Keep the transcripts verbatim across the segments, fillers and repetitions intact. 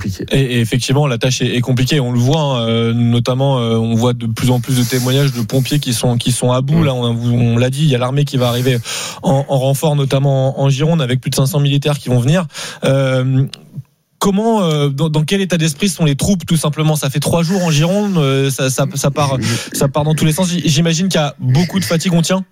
compliqué. Et, et effectivement, la tâche est, est compliquée. On le voit, hein, euh, notamment, euh, on voit de plus en plus de témoignages de pompiers qui sont qui sont à bout. Là, on, on l'a dit, il y a l'armée qui va arriver en, en renfort, notamment en, en Gironde, avec plus de cinq cents militaires qui vont venir. Euh, Comment, euh, dans, dans quel état d'esprit sont les troupes, tout simplement? Ça fait trois jours en Gironde, euh, ça, ça, ça part, ça part dans tous les sens. J'imagine qu'il y a beaucoup de fatigue. On tient.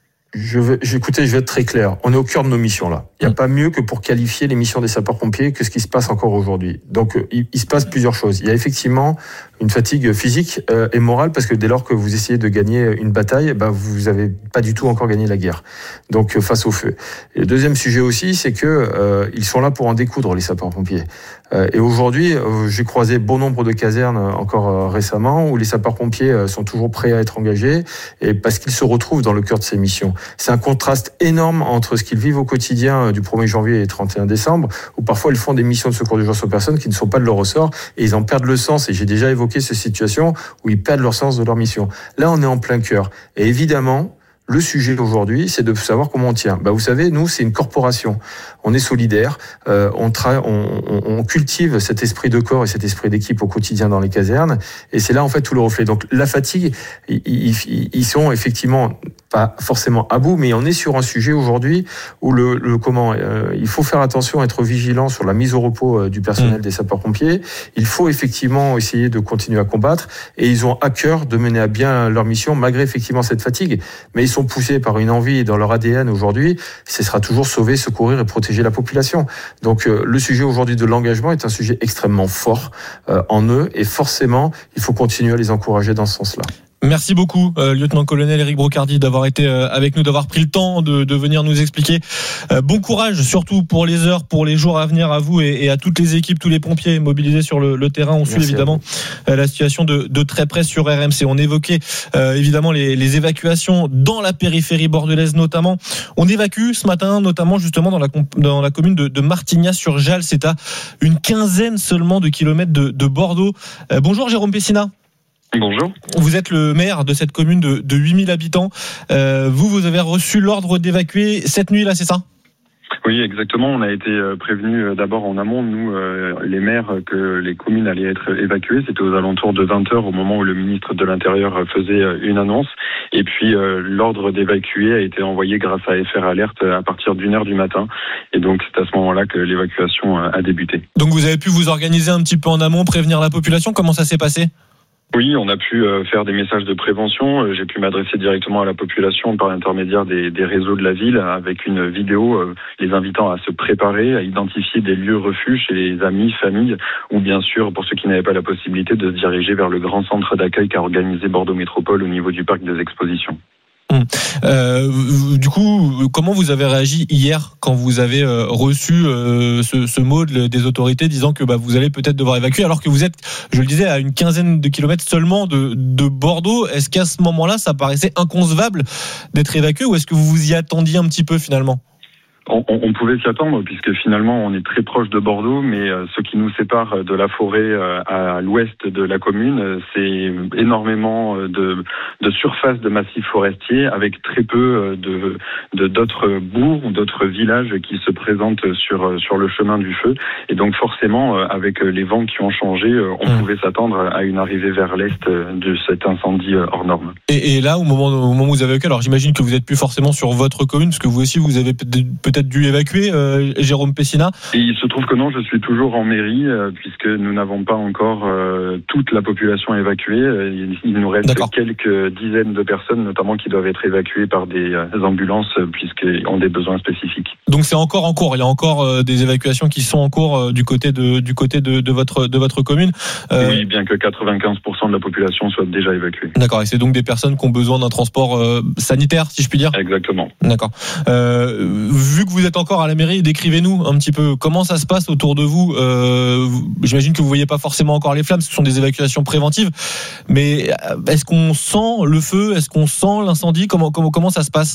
Je vais, écoutez, je vais être très clair. On est au cœur de nos missions là. Il n'y a mmh. pas mieux que pour qualifier les missions des sapeurs-pompiers que ce qui se passe encore aujourd'hui. Donc, il, il se passe plusieurs choses. Il y a effectivement une fatigue physique euh, et morale parce que dès lors que vous essayez de gagner une bataille, bah, vous n'avez pas du tout encore gagné la guerre. Donc, face au feu. Et le deuxième sujet aussi, c'est que euh, ils sont là pour en découdre, les sapeurs-pompiers. Euh, et aujourd'hui, euh, j'ai croisé bon nombre de casernes encore euh, récemment où les sapeurs-pompiers euh, sont toujours prêts à être engagés et parce qu'ils se retrouvent dans le cœur de ces missions. C'est un contraste énorme entre ce qu'ils vivent au quotidien du premier janvier et trente et un décembre, où parfois ils font des missions de secours d'urgence aux personnes qui ne sont pas de leur ressort et ils en perdent le sens. Et j'ai déjà évoqué ces situations où ils perdent leur sens de leur mission. Là, on est en plein cœur. Et évidemment, le sujet aujourd'hui, c'est de savoir comment on tient. Bah, vous savez, nous, c'est une corporation. On est solidaire. Euh, on, tra- on, on, on cultive cet esprit de corps et cet esprit d'équipe au quotidien dans les casernes. Et c'est là, en fait, tout le reflet. Donc, la fatigue, ils, ils, ils sont effectivement pas forcément à bout, mais on est sur un sujet aujourd'hui où le, le comment, euh, il faut faire attention, être vigilant sur la mise au repos euh, du personnel mmh. des sapeurs-pompiers. Il faut effectivement essayer de continuer à combattre. Et ils ont à cœur de mener à bien leur mission, malgré effectivement cette fatigue. Mais ils sont poussés par une envie dans leur A D N aujourd'hui, ce sera toujours sauver, secourir et protéger la population. Donc euh, le sujet aujourd'hui de l'engagement est un sujet extrêmement fort euh, en eux et forcément il faut continuer à les encourager dans ce sens-là. Merci beaucoup, euh, lieutenant-colonel Éric Brocardi, d'avoir été euh, avec nous, d'avoir pris le temps de, de venir nous expliquer. Euh, bon courage, surtout pour les heures, pour les jours à venir à vous et, et à toutes les équipes, tous les pompiers mobilisés sur le, le terrain. On suit Merci évidemment euh, la situation de, de très près sur R M C. On évoquait euh, évidemment les, les évacuations dans la périphérie bordelaise notamment. On évacue ce matin notamment justement dans la, dans la commune de, de Martignas-sur-Jalles. C'est à une quinzaine seulement de kilomètres de, de Bordeaux. Euh, bonjour Jérôme Pessina. Bonjour. Vous êtes le maire de cette commune de, de huit mille habitants. Euh, vous, vous avez reçu l'ordre d'évacuer cette nuit, là, c'est ça ? Oui, exactement. On a été prévenus d'abord en amont, nous, les maires, que les communes allaient être évacuées. C'était aux alentours de vingt heures, au moment où le ministre de l'Intérieur faisait une annonce. Et puis, l'ordre d'évacuer a été envoyé grâce à F R Alert à partir d'une heure du matin. Et donc, c'est à ce moment-là que l'évacuation a débuté. Donc, vous avez pu vous organiser un petit peu en amont, prévenir la population. Comment ça s'est passé ? Oui, on a pu faire des messages de prévention. J'ai pu m'adresser directement à la population par l'intermédiaire des, des réseaux de la ville avec une vidéo les invitant à se préparer, à identifier des lieux refuges chez les amis, familles ou bien sûr, pour ceux qui n'avaient pas la possibilité, de se diriger vers le grand centre d'accueil qu'a organisé Bordeaux Métropole au niveau du parc des expositions. Hum. Euh, du coup, comment vous avez réagi hier quand vous avez euh, reçu euh, ce, ce mot de, des autorités disant que bah, vous allez peut-être devoir évacuer alors que vous êtes, je le disais, à une quinzaine de kilomètres seulement de, de Bordeaux. Est-ce qu'à ce moment-là, ça paraissait inconcevable d'être évacué ou est-ce que vous vous y attendiez un petit peu finalement ? On, on pouvait s'y attendre puisque finalement on est très proche de Bordeaux, mais ce qui nous sépare de la forêt à l'ouest de la commune, c'est énormément de, de surface de massifs forestiers avec très peu de, de d'autres bourgs, d'autres villages qui se présentent sur sur le chemin du feu. Et donc forcément, avec les vents qui ont changé, on mmh. pouvait s'attendre à une arrivée vers l'est de cet incendie hors norme. Et, et là, au moment, au moment où vous avez évacué, alors j'imagine que vous n'êtes plus forcément sur votre commune, parce que vous aussi vous avez peut-être dû évacuer, euh, Jérôme Pessina. Et il se trouve que non, je suis toujours en mairie, euh, puisque nous n'avons pas encore euh, toute la population évacuée. Il, il nous reste D'accord. quelques dizaines de personnes, notamment qui doivent être évacuées par des euh, ambulances, puisqu'ils ont des besoins spécifiques. Donc c'est encore en cours. Il y a encore euh, des évacuations qui sont en cours euh, du côté de du côté de, de votre de votre commune. Euh... Oui, bien que quatre-vingt-quinze pour cent de la population soit déjà évacuée. D'accord. Et c'est donc des personnes qui ont besoin d'un transport euh, sanitaire, si je puis dire. Exactement. D'accord. Euh, vu que vous êtes encore à la mairie, décrivez-nous un petit peu comment ça se passe autour de vous. Euh, j'imagine que vous voyez pas forcément encore les flammes, ce sont des évacuations préventives. Mais est-ce qu'on sent le feu ? Est-ce qu'on sent l'incendie ? Comment comment comment ça se passe ?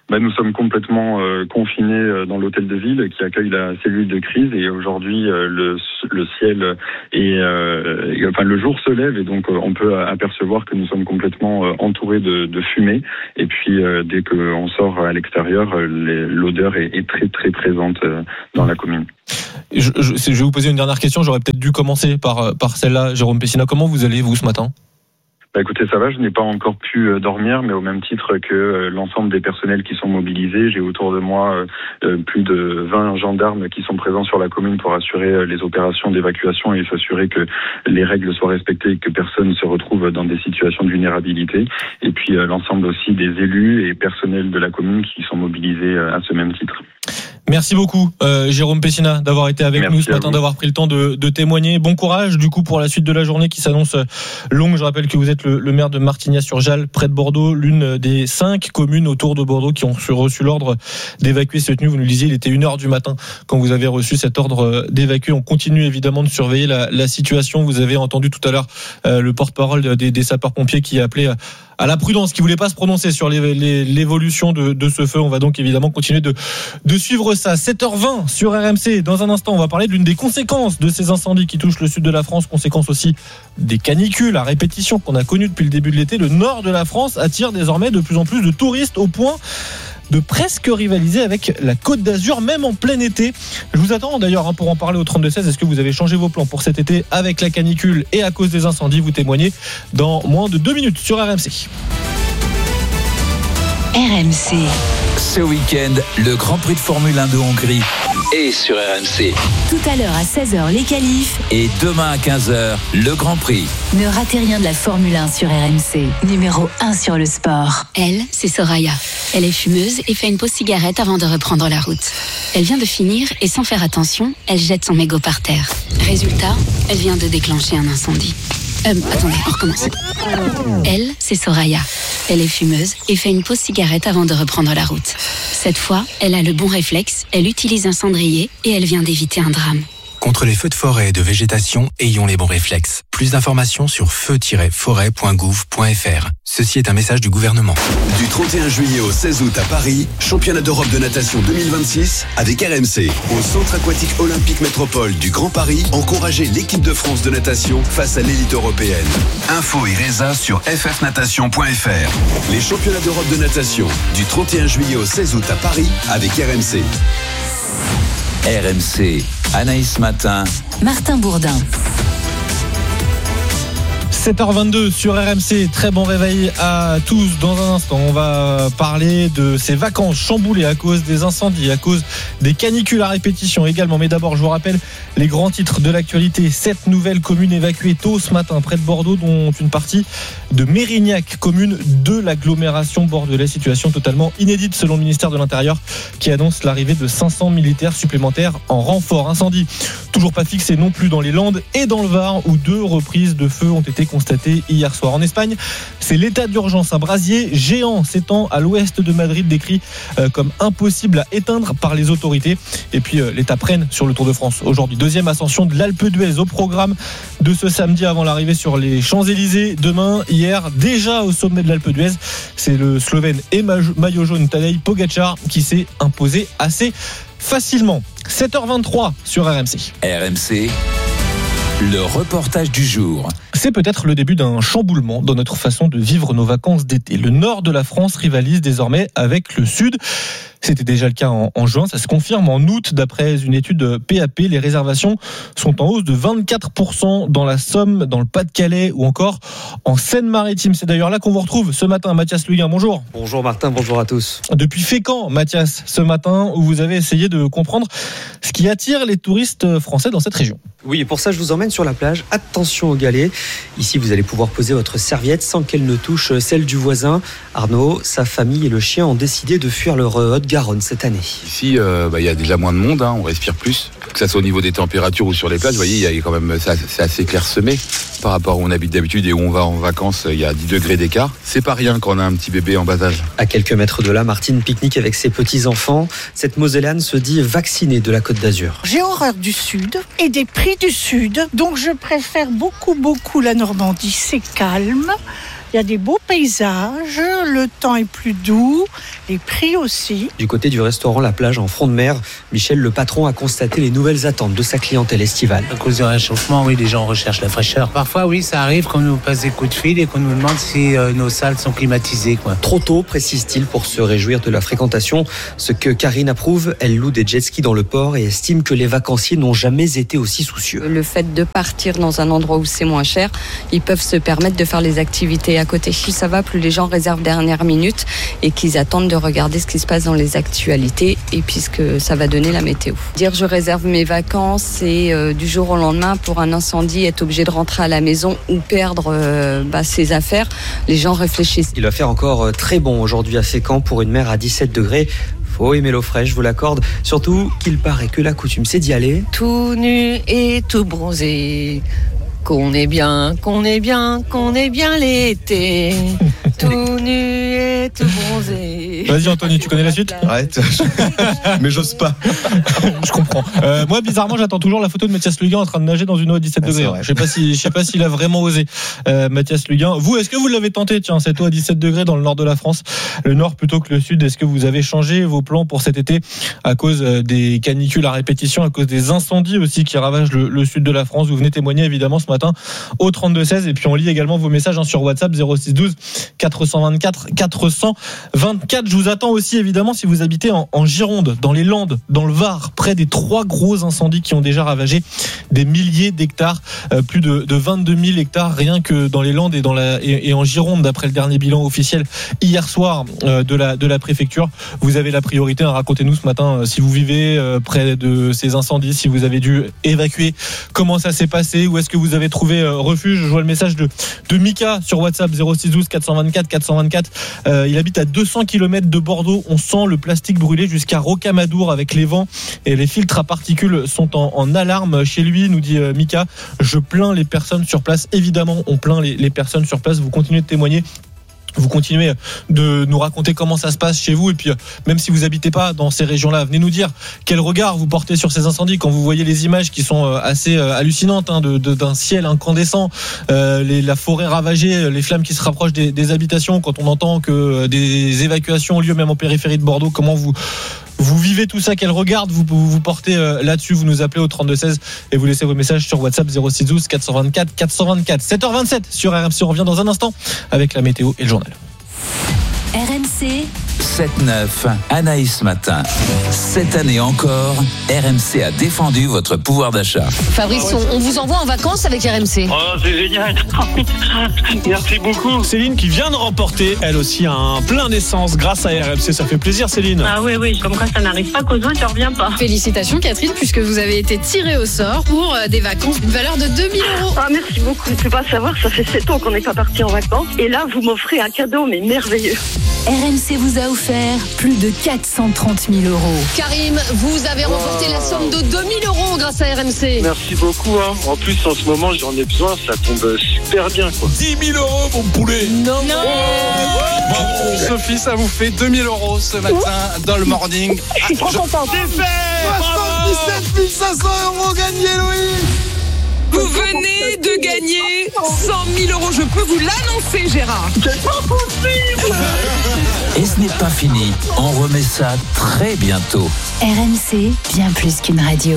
Bah, nous sommes complètement euh, confinés dans l'hôtel de ville qui accueille la cellule de crise et aujourd'hui euh, le, le ciel est, euh, et, enfin le jour se lève et donc euh, on peut apercevoir que nous sommes complètement euh, entourés de, de fumée et puis euh, dès qu'on sort à l'extérieur, euh, les, l'odeur est, est très très présente euh, dans la commune. Je, je, je vais vous poser une dernière question. J'aurais peut-être dû commencer par, par celle-là. Jérôme Pessina, comment vous allez, vous, ce matin ? Bah écoutez, ça va, je n'ai pas encore pu dormir, mais au même titre que l'ensemble des personnels qui sont mobilisés, j'ai autour de moi plus de vingt gendarmes qui sont présents sur la commune pour assurer les opérations d'évacuation et s'assurer que les règles soient respectées et que personne ne se retrouve dans des situations de vulnérabilité. Et puis l'ensemble aussi des élus et personnels de la commune qui sont mobilisés à ce même titre. Merci beaucoup, euh, Jérôme Pessina, d'avoir été avec Merci nous ce matin, d'avoir pris le temps de, de témoigner. Bon courage, du coup, pour la suite de la journée qui s'annonce longue. Je rappelle que vous êtes le, le maire de Martignas-sur-Jalles, près de Bordeaux, l'une des cinq communes autour de Bordeaux qui ont reçu l'ordre d'évacuer cette nuit. Vous nous le disiez, il était une heure du matin quand vous avez reçu cet ordre d'évacuer. On continue évidemment de surveiller la, la situation. Vous avez entendu tout à l'heure euh, le porte-parole des, des sapeurs-pompiers qui appelait à la prudence, qui voulait pas se prononcer sur les, les, l'évolution de, de ce feu. On va donc évidemment continuer de, de suivre ça. sept heures vingt sur R M C. Dans un instant, on va parler de l'une des conséquences de ces incendies qui touchent le sud de la France. Conséquences aussi des canicules à répétition qu'on a connues depuis le début de l'été. Le nord de la France attire désormais de plus en plus de touristes au point de presque rivaliser avec la Côte d'Azur, même en plein été. Je vous attends d'ailleurs hein, pour en parler au trente-deux seize. Est-ce que vous avez changé vos plans pour cet été avec la canicule et à cause des incendies? Vous témoignez dans moins de deux minutes sur R M C. R M C. Ce week-end, le Grand Prix de Formule un de Hongrie est sur R M C. Tout à l'heure à seize heures, les qualifs. Et demain à quinze heures, le Grand Prix. Ne ratez rien de la Formule un sur R M C. Numéro un sur le sport. Elle, c'est Soraya. Elle est fumeuse et fait une pause cigarette avant de reprendre la route. Elle vient de finir et sans faire attention, elle jette son mégot par terre. Résultat, elle vient de déclencher un incendie. Euh, attendez, on recommence. Elle, c'est Soraya. Elle est fumeuse et fait une pause cigarette avant de reprendre la route. Cette fois, elle a le bon réflexe, elle utilise un cendrier et elle vient d'éviter un drame. Contre les feux de forêt et de végétation, ayons les bons réflexes. Plus d'informations sur feu tiret forêt point gouv point f r. Ceci est un message du gouvernement. Du trente et un juillet au seize août à Paris, championnat d'Europe de natation deux mille vingt-six avec R M C. Au Centre aquatique olympique métropole du Grand Paris, encouragez l'équipe de France de natation face à l'élite européenne. Info et résa sur f f natation point f r. Les championnats d'Europe de natation du trente et un juillet au seize août à Paris avec R M C. R M C, Anaïs Matin, Martin Bourdin. sept heures vingt-deux sur R M C, très bon réveil à tous. Dans un instant, on va parler de ces vacances chamboulées à cause des incendies, à cause des canicules à répétition également. Mais d'abord, je vous rappelle les grands titres de l'actualité. Sept nouvelles communes évacuées tôt ce matin près de Bordeaux, dont une partie de Mérignac, commune de l'agglomération bordelaise. Situation totalement inédite selon le ministère de l'Intérieur qui annonce l'arrivée de cinq cents militaires supplémentaires en renfort. Incendie toujours pas fixé non plus dans les Landes et dans le Var où deux reprises de feu ont été constatées hier soir. En Espagne, c'est l'état d'urgence. Un brasier géant s'étend à l'ouest de Madrid, décrit comme impossible à éteindre par les autorités. Et puis l'étape Rennes sur le Tour de France aujourd'hui. Deuxième ascension de l'Alpe d'Huez au programme de ce samedi avant l'arrivée sur les Champs-Élysées. Demain, hier, déjà au sommet de l'Alpe d'Huez, c'est le Slovène et maillot jaune Tadej Pogačar qui s'est imposé assez facilement. sept heures vingt-trois sur R M C. R M C, le reportage du jour. C'est peut-être le début d'un chamboulement dans notre façon de vivre nos vacances d'été. Le nord de la France rivalise désormais avec le sud. C'était déjà le cas en, en juin, ça se confirme en août. D'après une étude P A P, les réservations sont en hausse de vingt-quatre pour cent dans la Somme, dans le Pas-de-Calais ou encore en Seine-Maritime. C'est d'ailleurs là qu'on vous retrouve ce matin. Mathias Luguin, bonjour. Bonjour Martin, bonjour à tous. Depuis Fécamp, Mathias, ce matin, où vous avez essayé de comprendre ce qui attire les touristes français dans cette région. Oui, et pour ça, je vous emmène sur la plage. Attention aux galets. Ici, vous allez pouvoir poser votre serviette sans qu'elle ne touche celle du voisin. Arnaud, sa famille et le chien ont décidé de fuir leur Haute-Garonne cette année. Ici, euh, bah, y a déjà moins de monde, hein, on respire plus. Que ça soit au niveau des températures ou sur les plages, vous voyez, y a quand même, c'est, c'est assez clairsemé par rapport où on habite d'habitude et où on va en vacances. Il y a dix degrés d'écart. C'est pas rien quand on a un petit bébé en bas âge. À quelques mètres de là, Martine pique-nique avec ses petits-enfants. Cette Mosellane se dit vaccinée de la Côte d'Azur. J'ai horreur du Sud et des prix du Sud, donc je préfère beaucoup, beaucoup la Normandie. C'est calme. Il y a des beaux paysages, le temps est plus doux, les prix aussi. Du côté du restaurant La Plage en front de mer, Michel, le patron, a constaté les nouvelles attentes de sa clientèle estivale. À cause du réchauffement, oui, les gens recherchent la fraîcheur. Parfois, oui, ça arrive qu'on nous passe des coups de fil et qu'on nous demande si euh, nos salles sont climatisées, quoi. Trop tôt, précise-t-il, pour se réjouir de la fréquentation. Ce que Karine approuve, elle loue des jet skis dans le port et estime que les vacanciers n'ont jamais été aussi soucieux. Le fait de partir dans un endroit où c'est moins cher, ils peuvent se permettre de faire les activités à côté. Plus ça va, plus les gens réservent dernière minute et qu'ils attendent de regarder ce qui se passe dans les actualités et puis ce que ça va donner la météo. Dire je réserve mes vacances et euh, du jour au lendemain pour un incendie être obligé de rentrer à la maison ou perdre euh, bah, ses affaires, les gens réfléchissent. Il va faire encore très bon aujourd'hui à Fécamp pour une mer à dix-sept degrés. Faut aimer l'eau fraîche, je vous l'accorde. Surtout qu'il paraît que la coutume, c'est d'y aller. Tout nu et tout bronzé. Qu'on est bien, qu'on est bien, qu'on est bien l'été. Tout nu et tout bronzé. Vas-y Anthony, tu connais la suite ? Arrête, mais j'ose pas. Je comprends. Euh, moi, bizarrement, j'attends toujours la photo de Mathias Luguin en train de nager dans une eau à dix-sept degrés. Je sais pas si, je sais pas s'il a vraiment osé, euh, Mathias Luguin. Vous, est-ce que vous l'avez tenté, tiens, cette eau à dix-sept degrés dans le nord de la France, le nord plutôt que le sud? Est-ce que vous avez changé vos plans pour cet été à cause des canicules à répétition, à cause des incendies aussi qui ravagent le, le sud de la France? Vous venez témoigner évidemment ce matin au trente-deux seize et puis on lit également vos messages hein, sur WhatsApp zéro six douze quatre cent vingt-quatre quatre cent vingt-quatre. Je vous attends aussi évidemment si vous habitez en, en Gironde, dans les Landes, dans le Var, près des trois gros incendies qui ont déjà ravagé des milliers d'hectares, euh, plus de, de vingt-deux mille hectares rien que dans les Landes et, dans la, et, et en Gironde d'après le dernier bilan officiel hier soir euh, de, la, de la préfecture. Vous avez la priorité, hein, racontez-nous ce matin euh, si vous vivez euh, près de ces incendies, si vous avez dû évacuer, comment ça s'est passé, où est-ce que vous avez trouvé euh, refuge. Je vois le message de, de Mika sur WhatsApp zéro six douze quatre cent vingt-quatre quatre cent vingt-quatre. Euh, il habite à deux cents kilomètres de Bordeaux. On sent le plastique brûler jusqu'à Rocamadour avec les vents et les filtres à particules sont en, en alarme chez lui, nous dit euh, Mika. Je plains les personnes sur place. Évidemment, on plaint les, les personnes sur place. Vous continuez de témoigner. Vous continuez de nous raconter comment ça se passe chez vous et puis même si vous habitez pas dans ces régions-là, venez nous dire quel regard vous portez sur ces incendies quand vous voyez les images qui sont assez hallucinantes hein, de, de, d'un ciel incandescent, euh, les, la forêt ravagée, les flammes qui se rapprochent des, des habitations, quand on entend que des évacuations ont lieu même en périphérie de Bordeaux. Comment vous Vous vivez tout ça, quel regard vous, vous, vous portez euh, là-dessus? Vous nous appelez au trente-deux seize et vous laissez vos messages sur WhatsApp zéro six douze quatre cent vingt-quatre quatre cent vingt-quatre. sept heures vingt-sept sur R M C, on revient dans un instant avec la météo et le journal. R M C sept neuf, Anaïs Matin. Cette année encore, R M C a défendu votre pouvoir d'achat. Fabrice, on, on vous envoie en vacances avec R M C. Oh, c'est génial. Merci beaucoup. Céline qui vient de remporter, elle aussi, un plein d'essence grâce à R M C. Ça fait plaisir, Céline. Ah oui, oui, comme quoi ça n'arrive pas qu'aux autres, je reviens pas. Félicitations, Catherine, puisque vous avez été tirée au sort pour des vacances d'une valeur de deux mille euros. Ah, merci beaucoup. Je ne peux pas savoir, ça fait sept ans qu'on n'est pas parti en vacances. Et là, vous m'offrez un cadeau, mais merveilleux. R M C vous a offert plus de quatre cent trente mille euros. Karim, vous avez remporté wow. la somme de deux mille euros grâce à R M C. Merci beaucoup. Hein. En plus, en ce moment, j'en ai besoin. Ça tombe super bien, quoi. dix mille euros, mon poulet. Non. non. Oh, bravo, Sophie, ça vous fait deux mille euros ce matin dans le morning. Je suis trop contente. C'est fait. soixante-dix-sept mille cinq cents euros gagnés, Louis. Vous venez de gagner cent mille euros. Je peux vous l'annoncer, Gérard. C'est pas possible. Et ce n'est pas fini. On remet ça très bientôt. R M C, bien plus qu'une radio.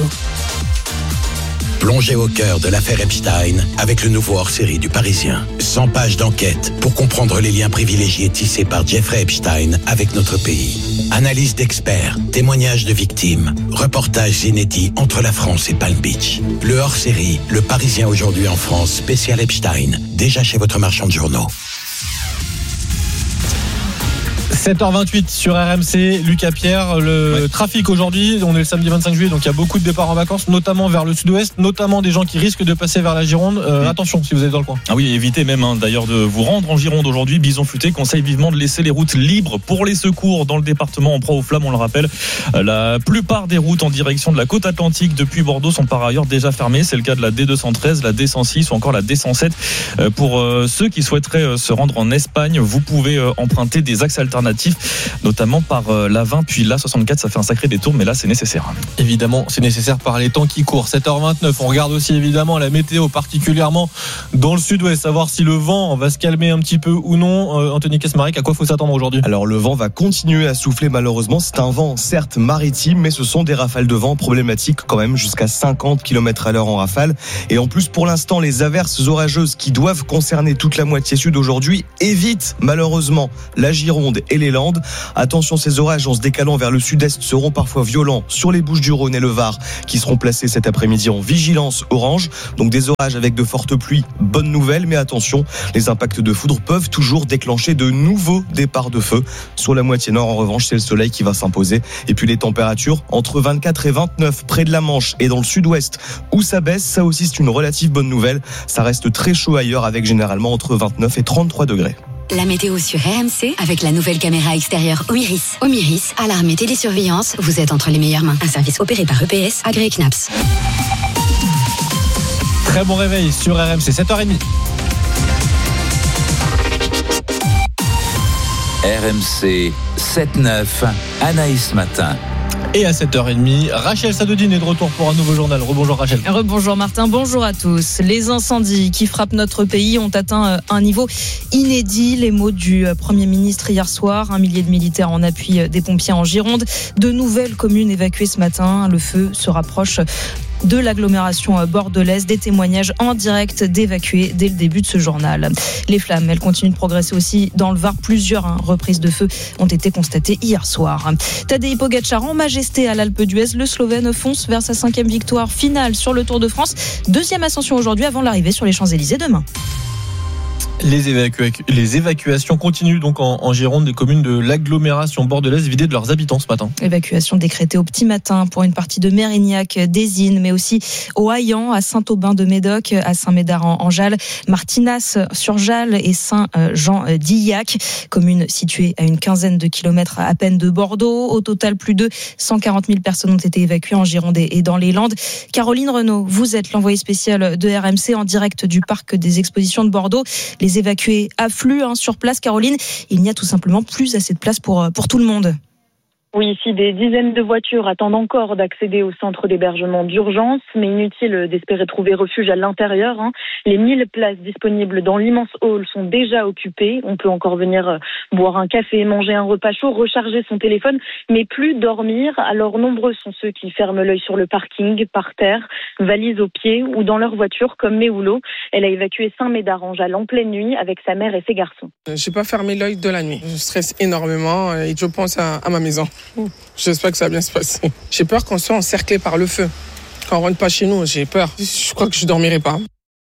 Plongez au cœur de l'affaire Epstein avec le nouveau hors-série du Parisien. cent pages d'enquête pour comprendre les liens privilégiés tissés par Jeffrey Epstein avec notre pays. Analyse d'experts, témoignages de victimes, reportages inédits entre la France et Palm Beach. Le hors-série, le Parisien aujourd'hui en France, spécial Epstein, déjà chez votre marchand de journaux. sept heures vingt-huit sur R M C, Lucas Pierre, le ouais. trafic aujourd'hui, on est le samedi vingt-cinq juillet, donc il y a beaucoup de départs en vacances, notamment vers le sud-ouest, notamment des gens qui risquent de passer vers la Gironde. Euh, mmh. Attention si vous êtes dans le coin. Ah oui, évitez même hein, d'ailleurs de vous rendre en Gironde aujourd'hui. Bison Futé conseille vivement de laisser les routes libres pour les secours dans le département en proie aux flammes, on le rappelle. La plupart des routes en direction de la côte atlantique depuis Bordeaux sont par ailleurs déjà fermées. C'est le cas de la D deux cent treize, la D cent six ou encore la D cent sept. Pour ceux qui souhaiteraient se rendre en Espagne, vous pouvez emprunter des axes alternatifs alternatifs, notamment par euh, l'A vingt puis l'A soixante-quatre. Ça fait un sacré détour, mais là c'est nécessaire. Évidemment, c'est nécessaire par les temps qui courent. sept heures vingt-neuf, on regarde aussi évidemment la météo, particulièrement dans le sud-ouest, savoir si le vent va se calmer un petit peu ou non. Euh, Anthony Kesmarek, à quoi faut s'attendre aujourd'hui ? Alors le vent va continuer à souffler malheureusement. C'est un vent certes maritime, mais ce sont des rafales de vent problématiques quand même, jusqu'à cinquante kilomètres à l'heure en rafale. Et en plus, pour l'instant, les averses orageuses qui doivent concerner toute la moitié sud aujourd'hui évitent malheureusement la Gironde et les Landes. Attention, ces orages en se décalant vers le sud-est seront parfois violents sur les Bouches-du-Rhône et le Var, qui seront placés cet après-midi en vigilance orange. Donc des orages avec de fortes pluies, bonne nouvelle, mais attention, les impacts de foudre peuvent toujours déclencher de nouveaux départs de feu. Sur la moitié nord, en revanche, c'est le soleil qui va s'imposer. Et puis les températures entre vingt-quatre et vingt-neuf près de la Manche et dans le sud-ouest où ça baisse, ça aussi c'est une relative bonne nouvelle. Ça reste très chaud ailleurs avec généralement entre vingt-neuf et trente-trois degrés. La météo sur R M C avec la nouvelle caméra extérieure Omiris. Omiris, alarme et télésurveillance, vous êtes entre les meilleures mains. Un service opéré par E P S, agréé C N A P S. Très bon réveil sur R M C, sept heures trente. R M C sept neuf, Anaïs Matin. Et à sept heures trente, Rachel Sadodine est de retour pour un nouveau journal. Rebonjour Rachel. Rebonjour Martin, bonjour à tous. Les incendies qui frappent notre pays ont atteint un niveau inédit. Les mots du Premier ministre hier soir. Un millier de militaires en appui des pompiers en Gironde. De nouvelles communes évacuées ce matin. Le feu se rapproche de l'agglomération bordelaise, des témoignages en direct d'évacués dès le début de ce journal. Les flammes, elles continuent de progresser aussi dans le Var. Plusieurs hein, reprises de feu ont été constatées hier soir. Tadej Pogačar en majesté à l'Alpe d'Huez, le Slovène fonce vers sa cinquième victoire finale sur le Tour de France. Deuxième ascension aujourd'hui avant l'arrivée sur les Champs-Élysées demain. Les, évacu- les évacuations continuent donc en, en Gironde des communes de l'agglomération bordelaise vidées de leurs habitants ce matin. Évacuation décrétée au petit matin pour une partie de Mérignac, d'Ezine, mais aussi au Haillan, à Saint-Aubin-de-Médoc, à Saint-Médard-en-Jalles, Martinas-sur-Jalles et Saint-Jean-d'Illac, communes situées à une quinzaine de kilomètres à peine de Bordeaux. Au total, plus de cent quarante mille personnes ont été évacuées en Gironde et dans les Landes. Caroline Renaud, vous êtes l'envoyée spéciale de R M C en direct du parc des expositions de Bordeaux. Les évacués affluent hein, sur place. Caroline, il n'y a tout simplement plus assez de place pour, pour tout le monde. Oui, ici, des dizaines de voitures attendent encore d'accéder au centre d'hébergement d'urgence, mais inutile d'espérer trouver refuge à l'intérieur. Hein. Les mille places disponibles dans l'immense hall sont déjà occupées. On peut encore venir boire un café, manger un repas chaud, recharger son téléphone, mais plus dormir. Alors, nombreux sont ceux qui ferment l'œil sur le parking, par terre, valises aux pieds ou dans leur voiture, comme Méoulo. Elle a évacué Saint-Médard-en-Jalles en pleine nuit avec sa mère et ses garçons. J'ai pas fermé l'œil de la nuit. Je stresse énormément et je pense à, à ma maison. J'espère que ça va bien se passer. J'ai peur qu'on soit encerclé par le feu. Quand on rentre pas chez nous, j'ai peur. Je crois que je dormirai pas.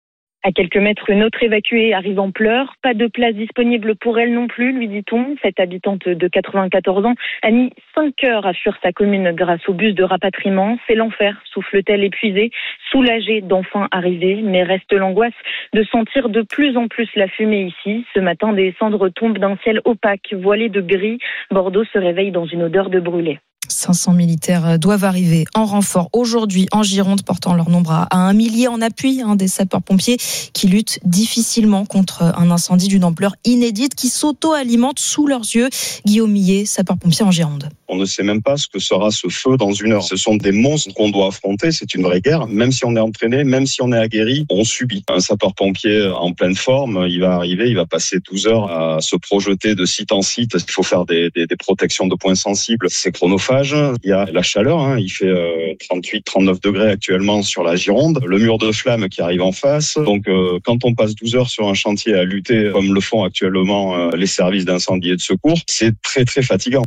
À quelques mètres, une autre évacuée arrive en pleurs. Pas de place disponible pour elle non plus, lui dit-on. Cette habitante de quatre-vingt-quatorze ans a mis cinq heures à fuir sa commune grâce au bus de rapatriement. C'est l'enfer, souffle-t-elle épuisée, soulagée d'enfin arriver, mais reste l'angoisse de sentir de plus en plus la fumée ici. Ce matin, des cendres tombent d'un ciel opaque, voilé de gris. Bordeaux se réveille dans une odeur de brûlé. cinq cents militaires doivent arriver en renfort aujourd'hui en Gironde, portant leur nombre à un millier en appui hein, des sapeurs-pompiers qui luttent difficilement contre un incendie d'une ampleur inédite qui s'auto-alimente sous leurs yeux. Guillaume Millet, sapeur-pompier en Gironde. On ne sait même pas ce que sera ce feu dans une heure. Ce sont des monstres qu'on doit affronter, c'est une vraie guerre. Même si on est entraîné, même si on est aguerri, on subit. Un sapeur-pompier en pleine forme, il va arriver, il va passer douze heures à se projeter de site en site. Il faut faire des, des, des protections de points sensibles. C'est chronophage. Il y a la chaleur, hein. Il fait euh, trente-huit, trente-neuf degrés actuellement sur la Gironde. Le mur de flamme qui arrive en face. Donc euh, quand on passe douze heures sur un chantier à lutter comme le font actuellement euh, les services d'incendie et de secours, c'est très très fatigant.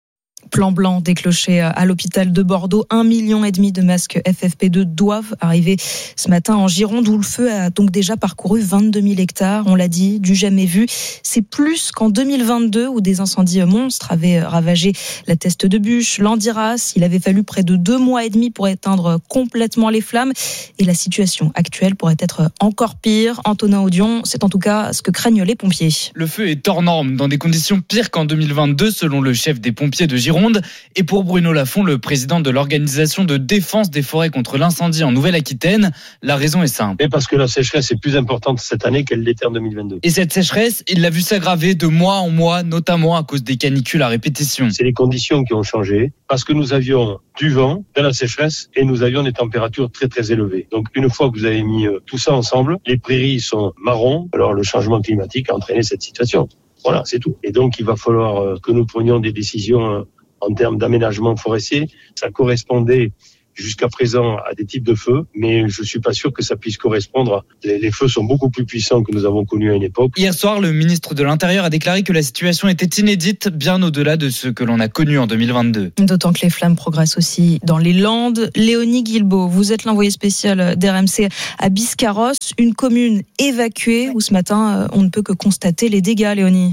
Plan blanc déclenché à l'hôpital de Bordeaux. Un million et demi de masques F F P deux doivent arriver ce matin en Gironde, où le feu a donc déjà parcouru vingt-deux mille hectares. On l'a dit, du jamais vu. C'est plus qu'en deux mille vingt-deux, où des incendies monstres avaient ravagé la Teste de Buch, l'Andiras. Il avait fallu près de deux mois et demi pour éteindre complètement les flammes. Et la situation actuelle pourrait être encore pire. Antonin Audion, c'est en tout cas ce que craignent les pompiers. Le feu est hors norme, dans des conditions pires qu'en deux mille vingt-deux, selon le chef des pompiers de Gironde. Gironde. Et pour Bruno Lafont, le président de l'organisation de défense des forêts contre l'incendie en Nouvelle-Aquitaine, la raison est simple. Et parce que la sécheresse est plus importante cette année qu'elle l'était en deux mille vingt-deux. Et cette sécheresse, il l'a vu s'aggraver de mois en mois, notamment à cause des canicules à répétition. C'est les conditions qui ont changé, parce que nous avions du vent, de la sécheresse, et nous avions des températures très très élevées. Donc une fois que vous avez mis tout ça ensemble, les prairies sont marron, alors le changement climatique a entraîné cette situation. Voilà, c'est tout. Et donc il va falloir que nous prenions des décisions en termes d'aménagement forestier. Ça correspondait jusqu'à présent à des types de feux, mais je suis pas sûr que ça puisse correspondre. Les, les feux sont beaucoup plus puissants que nous avons connus à une époque. Hier soir, le ministre de l'Intérieur a déclaré que la situation était inédite, bien au-delà de ce que l'on a connu en deux mille vingt-deux. D'autant que les flammes progressent aussi dans les Landes. Léonie Guilbault, vous êtes l'envoyé spécial d'R M C à Biscarrosse, une commune évacuée où ce matin, on ne peut que constater les dégâts, Léonie.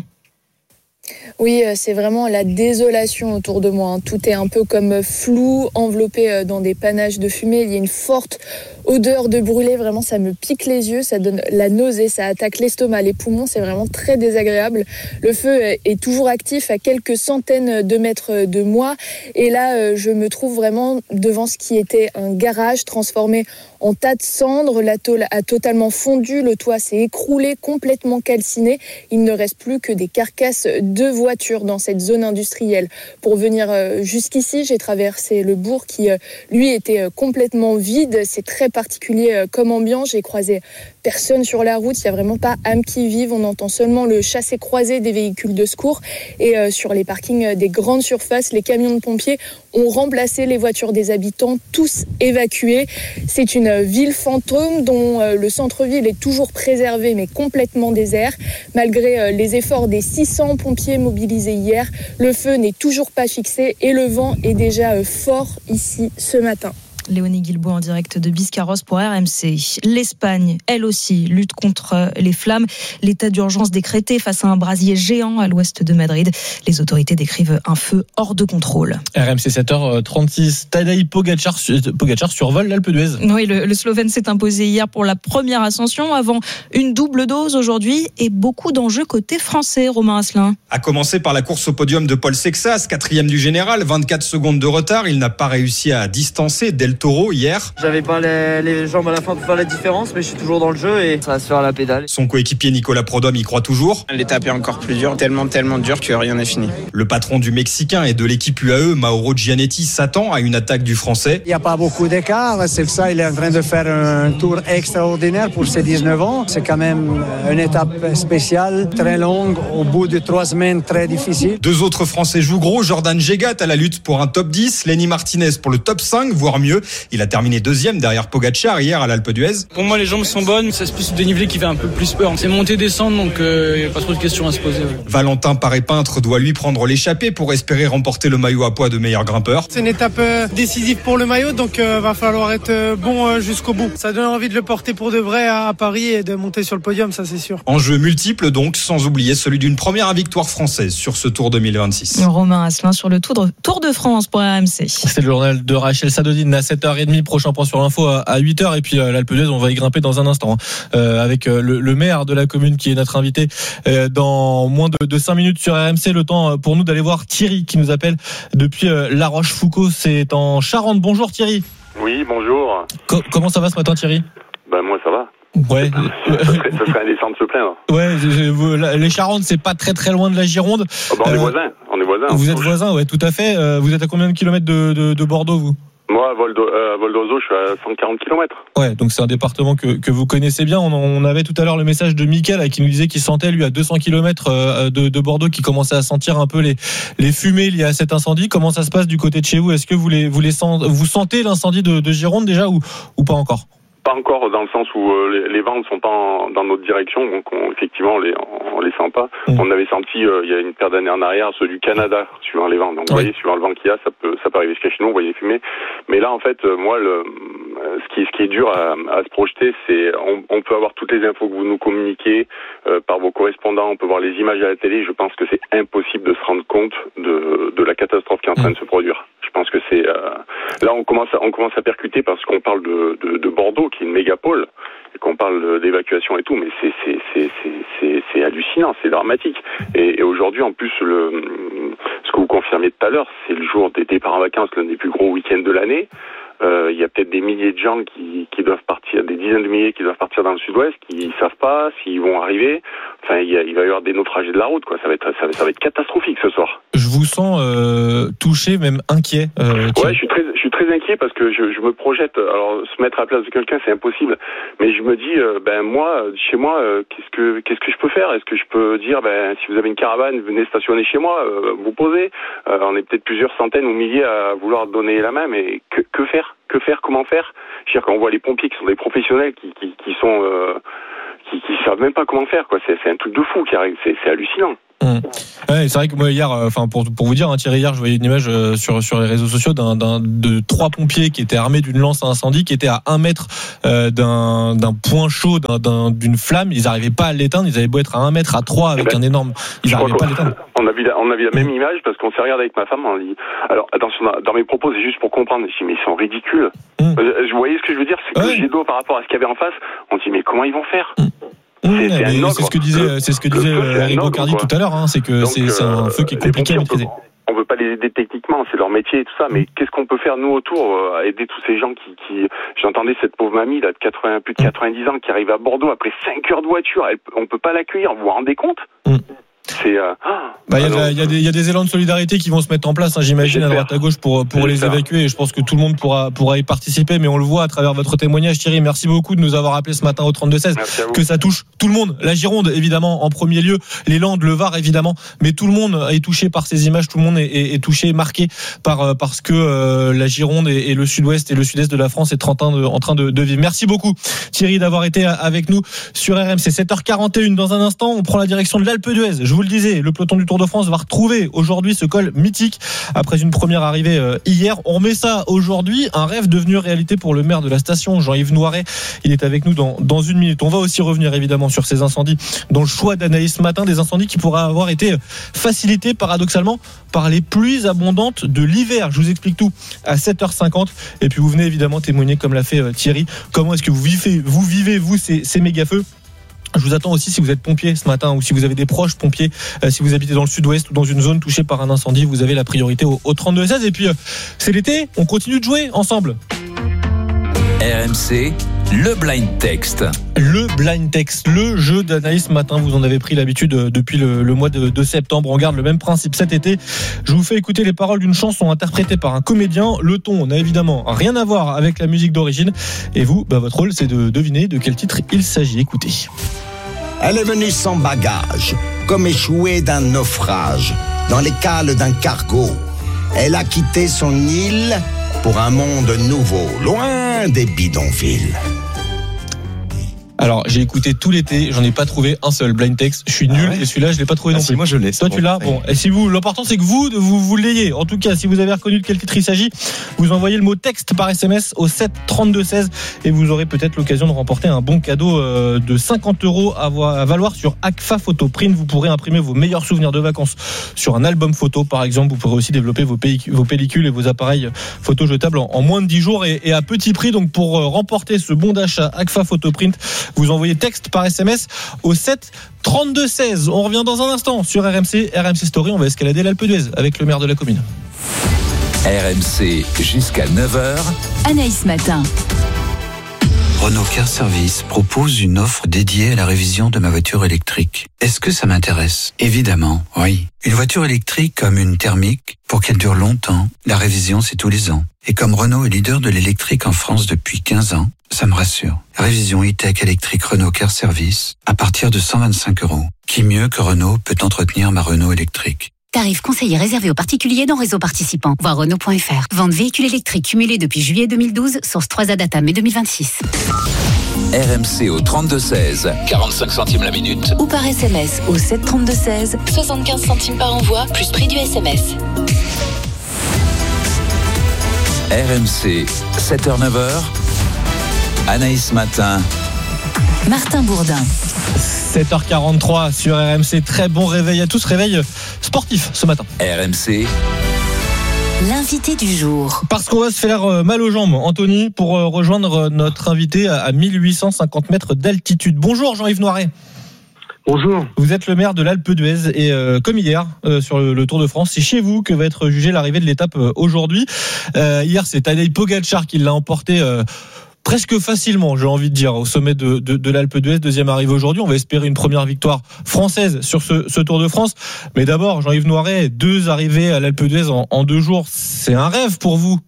Oui, c'est vraiment la désolation autour de moi. Tout est un peu comme flou, enveloppé dans des panaches de fumée. Il y a une forte odeur de brûlé. Vraiment, ça me pique les yeux, ça donne la nausée, ça attaque l'estomac, les poumons. C'est vraiment très désagréable. Le feu est toujours actif à quelques centaines de mètres de moi. Et là, je me trouve vraiment devant ce qui était un garage transformé en tas de cendres. La tôle a totalement fondu, le toit s'est écroulé, complètement calciné. Il ne reste plus que des carcasses de voitures dans cette zone industrielle. Pour venir jusqu'ici, j'ai traversé le bourg qui, lui, était complètement vide. C'est très particulier comme ambiance. J'ai croisé personne sur la route. Il n'y a vraiment pas âme qui vive. On entend seulement le chassé-croisé des véhicules de secours. Et sur les parkings des grandes surfaces, les camions de pompiers ont remplacé les voitures des habitants, tous évacués. C'est une ville fantôme dont le centre-ville est toujours préservé mais complètement désert. Malgré les efforts des six cents pompiers mobilisés hier, le feu n'est toujours pas fixé et le vent est déjà fort ici ce matin. Léonie Guilbault en direct de Biscarrosse pour R M C. L'Espagne, elle aussi, lutte contre les flammes. L'état d'urgence décrété face à un brasier géant à l'ouest de Madrid. Les autorités décrivent un feu hors de contrôle. R M C sept heures trente-six. Tadej Pogacar, Pogacar survole l'Alpe d'Huez. Oui, le, le Slovène s'est imposé hier pour la première ascension avant une double dose aujourd'hui et beaucoup d'enjeux côté français, Romain Asselin. A commencer par la course au podium de Paul Sexas, quatrième du général, vingt-quatre secondes de retard. Il n'a pas réussi à distancer Del Toro hier. J'avais pas les, les jambes à la fin pour faire la différence, mais je suis toujours dans le jeu et ça va se faire à la pédale. Son coéquipier Nicolas Prodhomme y croit toujours. L'étape est encore plus dure, tellement tellement dure que rien n'est fini. Le patron du Mexicain et de l'équipe U A E, Mauro Gianetti, s'attend à une attaque du Français. Il n'y a pas beaucoup d'écart, c'est ça, il est en train de faire un tour extraordinaire pour ses dix-neuf ans. C'est quand même une étape spéciale, très longue, au bout de trois semaines très difficiles. Deux autres Français jouent gros, Jordan Gégat à la lutte pour un top dix, Lenny Martinez pour le top cinq, voire mieux. Il a terminé deuxième derrière Pogacar hier à l'Alpe d'Huez. Pour moi, les jambes sont bonnes. C'est plus le dénivelé qui fait un peu plus peur. C'est monter, descendre, donc il euh, n'y a pas trop de questions à se poser. Ouais. Valentin Paré-Peintre doit lui prendre l'échappée pour espérer remporter le maillot à poids de meilleur grimpeur. C'est une étape euh, décisive pour le maillot, donc euh, va falloir être euh, bon euh, jusqu'au bout. Ça donne envie de le porter pour de vrai à, à Paris et de monter sur le podium, ça c'est sûr. Enjeu multiple donc, sans oublier celui d'une première victoire française sur ce Tour deux mille vingt-six. Romain Asselin sur le Tour de, Tour de France pour R M C. C'est le journal de Rachel Sadodine à sept heures trente. Prochain point sur l'info à huit heures. Et puis euh, l'Alpe d'Huez, on va y grimper dans un instant euh, avec euh, le, le maire de la commune qui est notre invité euh, dans moins de, de cinq minutes sur R M C. Le temps pour nous d'aller voir Thierry qui nous appelle depuis euh, La Rochefoucauld. C'est en Charente. Bonjour Thierry. Oui, bonjour. Co- comment ça va ce matin Thierry ? Ben moi ça va. Ouais. ça, serait, ça serait indécent de se plaindre. Ouais, je, je, les Charentes, c'est pas très très loin de la Gironde. Oh ben on euh, est voisins. On est voisins. Vous êtes voisins, ouais, tout à fait. Euh, vous êtes à combien de kilomètres de, de, de Bordeaux, vous ? Moi, à Vol d'Oiseau, je suis à cent quarante kilomètres. Ouais, donc c'est un département que, que vous connaissez bien. On, on avait tout à l'heure le message de Mickaël qui nous disait qu'il sentait, lui, à deux cents kilomètres de, de Bordeaux, qui commençait à sentir un peu les, les fumées liées à cet incendie. Comment ça se passe du côté de chez vous ? Est-ce que vous, les, vous, les sent, vous sentez l'incendie de, de Gironde déjà ou, ou pas encore ? Pas encore, dans le sens où euh, les, les vents ne sont pas en, dans notre direction, donc on, effectivement on les, on les sent pas. Mmh. On avait senti euh, il y a une paire d'années en arrière ceux du Canada suivant les vents. Donc oui. Vous voyez, suivant le vent qu'il y a, ça peut ça peut arriver jusqu'à chez nous, vous voyez les fumées. Mais là en fait, euh, moi le ce qui ce qui est dur à, à se projeter, c'est on, on peut avoir toutes les infos que vous nous communiquez euh, par vos correspondants, on peut voir les images à la télé. Je pense que c'est impossible de se rendre compte de de la catastrophe qui est en train mmh. de se produire. Je pense que c'est euh, là on commence à, on commence à percuter parce qu'on parle de, de, de Bordeaux qui est une mégapole et qu'on parle d'évacuation et tout, mais c'est c'est c'est c'est c'est, c'est hallucinant, c'est dramatique. Et, et aujourd'hui en plus le ce que vous confirmiez tout à l'heure, c'est le jour des départs en vacances, l'un des plus gros week-ends de l'année. Euh, il y a peut-être des milliers de gens qui, qui doivent partir, des dizaines de milliers qui doivent partir dans le sud-ouest, qui savent pas s'ils vont arriver. Enfin, il, y a, il va y avoir des naufragés de la route, quoi. Ça va être, ça va, ça va être catastrophique ce soir. Je vous sens euh, touché, même inquiet. Euh, ouais, je suis très, je suis très inquiet parce que je, je me projette. Alors, se mettre à la place de quelqu'un, c'est impossible. Mais je me dis, euh, ben moi, chez moi, euh, qu'est-ce que, qu'est-ce que je peux faire ? Est-ce que je peux dire, ben si vous avez une caravane, venez stationner chez moi, euh, vous posez. Euh, on est peut-être plusieurs centaines ou milliers à vouloir donner la main, mais que, que faire ? Que faire ? Comment faire ? Je veux dire, quand on voit les pompiers qui sont des professionnels, qui, qui, qui sont, euh, qui, qui savent même pas comment faire, quoi. C'est, c'est un truc de fou qui arrive. C'est, c'est hallucinant. Mmh. Ouais, c'est vrai que moi hier, enfin euh, pour pour vous dire, hein, Thierry, hier je voyais une image euh, sur sur les réseaux sociaux d'un, d'un de trois pompiers qui étaient armés d'une lance à incendie, qui étaient à un mètre euh, d'un d'un point chaud, d'un, d'un d'une flamme. Ils n'arrivaient pas à l'éteindre. Ils avaient beau être à un mètre, à trois avec ben, un énorme. Ils n'arrivaient pas à l'éteindre. On a vu la, on a vu la même image parce qu'on s'est regardé avec ma femme. On a dit, alors attention, dans mes propos, c'est juste pour comprendre. Je dis mais ils sont ridicules. Mmh. Euh, vous voyez ce que je veux dire ? C'est que ouais. J'ai d'eau par rapport à ce qu'il y avait en face. On dit mais comment ils vont faire ? Mmh. C'est, c'est, c'est, c'est ce que disait, c'est ce que disait Eric Brocardi tout à l'heure. Hein, c'est que Donc, c'est, c'est un feu qui est compliqué à maîtriser. On veut pas les aider techniquement, c'est leur métier et tout ça, mais qu'est-ce qu'on peut faire nous autour euh, à aider tous ces gens qui, qui... J'entendais cette pauvre mamie là de quatre-vingts, plus de quatre-vingt-dix ans qui arrive à Bordeaux après cinq heures de voiture. Elle, on peut pas l'accueillir, vous vous rendez compte ? mm. C'est. Euh... Bah, il y, y, y, y a des élans de solidarité qui vont se mettre en place, hein, j'imagine, J'espère. à droite à gauche pour pour J'espère. les évacuer. Et je pense que tout le monde pourra pourra y participer. Mais on le voit à travers votre témoignage, Thierry. Merci beaucoup de nous avoir appelé ce matin au trente-deux seize. Que ça touche tout le monde. La Gironde, évidemment, en premier lieu. Les Landes, le Var, évidemment. Mais tout le monde est touché par ces images. Tout le monde est, est, est touché, marqué par parce que euh, la Gironde et, et le Sud-Ouest et le Sud-Est de la France est en train de, en train de, de vivre. Merci beaucoup, Thierry, d'avoir été avec nous sur R M C. sept heures quarante et une. Dans un instant, on prend la direction de l'Alpe d'Huez. Je vous le disais, le peloton du Tour de France va retrouver aujourd'hui ce col mythique après une première arrivée hier. On remet ça aujourd'hui, un rêve devenu réalité pour le maire de la station, Jean-Yves Noiret. Il est avec nous dans, dans une minute. On va aussi revenir évidemment sur ces incendies dans le choix d'Anaïs ce matin, des incendies qui pourraient avoir été facilités paradoxalement par les pluies abondantes de l'hiver. Je vous explique tout à sept heures cinquante et puis vous venez évidemment témoigner comme l'a fait Thierry. Comment est-ce que vous vivez, vous, vivez, vous ces, ces méga feux? Je vous attends aussi si vous êtes pompier ce matin ou si vous avez des proches pompiers, euh, si vous habitez dans le sud-ouest ou dans une zone touchée par un incendie, vous avez la priorité au, au trente-deux seize. Et puis euh, c'est l'été, on continue de jouer ensemble. R M C, le blind text. Le blind text, le jeu d'Anaïs ce matin, vous en avez pris l'habitude depuis le, le mois de, de septembre. On garde le même principe cet été. Je vous fais écouter les paroles d'une chanson interprétée par un comédien. Le ton n'a évidemment rien à voir avec la musique d'origine. Et vous, bah, votre rôle, c'est de deviner de quel titre il s'agit. Écoutez. Elle est venue sans bagage, comme échouée d'un naufrage, dans les cales d'un cargo. Elle a quitté son île pour un monde nouveau, loin des bidonvilles. Alors, j'ai écouté tout l'été, j'en ai pas trouvé un seul blind text. Je suis nul ah ouais. et celui-là, je l'ai pas trouvé ah non si, plus. Moi, je l'ai. Toi, tu l'as. Bon, et si vous, l'important, c'est que vous, vous, vous l'ayez. En tout cas, si vous avez reconnu de quel titre il s'agit, vous envoyez le mot texte par S M S au sept trente-deux seize et vous aurez peut-être l'occasion de remporter un bon cadeau de cinquante euros à valoir sur Agfa Photo Print. Vous pourrez imprimer vos meilleurs souvenirs de vacances sur un album photo, par exemple. Vous pourrez aussi développer vos, vos pellicules et vos appareils photo jetables en, en moins de dix jours et, et à petit prix. Donc, pour remporter ce bon d'achat Agfa Photo Print, vous envoyez texte par S M S au sept trente-deux seize. On revient dans un instant sur R M C, R M C Story. On va escalader l'Alpe d'Huez avec le maire de la commune. R M C jusqu'à neuf heures. Anaïs Matin. Renault Car Service propose une offre dédiée à la révision de ma voiture électrique. Est-ce que ça m'intéresse ? Évidemment, oui. Une voiture électrique comme une thermique, pour qu'elle dure longtemps, la révision c'est tous les ans. Et comme Renault est leader de l'électrique en France depuis quinze ans, ça me rassure. Révision e-tech électrique Renault Car Service à partir de cent vingt-cinq euros. Qui mieux que Renault peut entretenir ma Renault électrique ? Tarif conseillé réservé aux particuliers dans réseau participant. Voir Renault point F R. Vente véhicules électriques cumulés depuis juillet deux mille douze, source trois A Data mai deux mille vingt-six. R M C au trente-deux seize, quarante-cinq centimes la minute. Ou par S M S au sept trente-deux seize, soixante-quinze centimes par envoi, plus prix du S M S. R M C, sept heures neuf heures. Anaïs Matin. Martin Bourdin. sept heures quarante-trois sur R M C. Très bon réveil à tous. Réveil sportif ce matin. R M C. L'invité du jour. Parce qu'on va se faire mal aux jambes, Anthony, pour rejoindre notre invité à mille huit cent cinquante mètres d'altitude. Bonjour Jean-Yves Noiret. Bonjour. Vous êtes le maire de l'Alpe d'Huez et euh, comme hier euh, sur le, le Tour de France, c'est chez vous que va être jugée l'arrivée de l'étape euh, aujourd'hui. Euh, hier, c'est Tadej Pogačar qui l'a emporté euh, presque facilement, j'ai envie de dire, au sommet de, de, de l'Alpe d'Huez, deuxième arrivée aujourd'hui. On va espérer une première victoire française sur ce, ce Tour de France. Mais d'abord, Jean-Yves Noiret, deux arrivées à l'Alpe d'Huez en, en deux jours, c'est un rêve pour vous?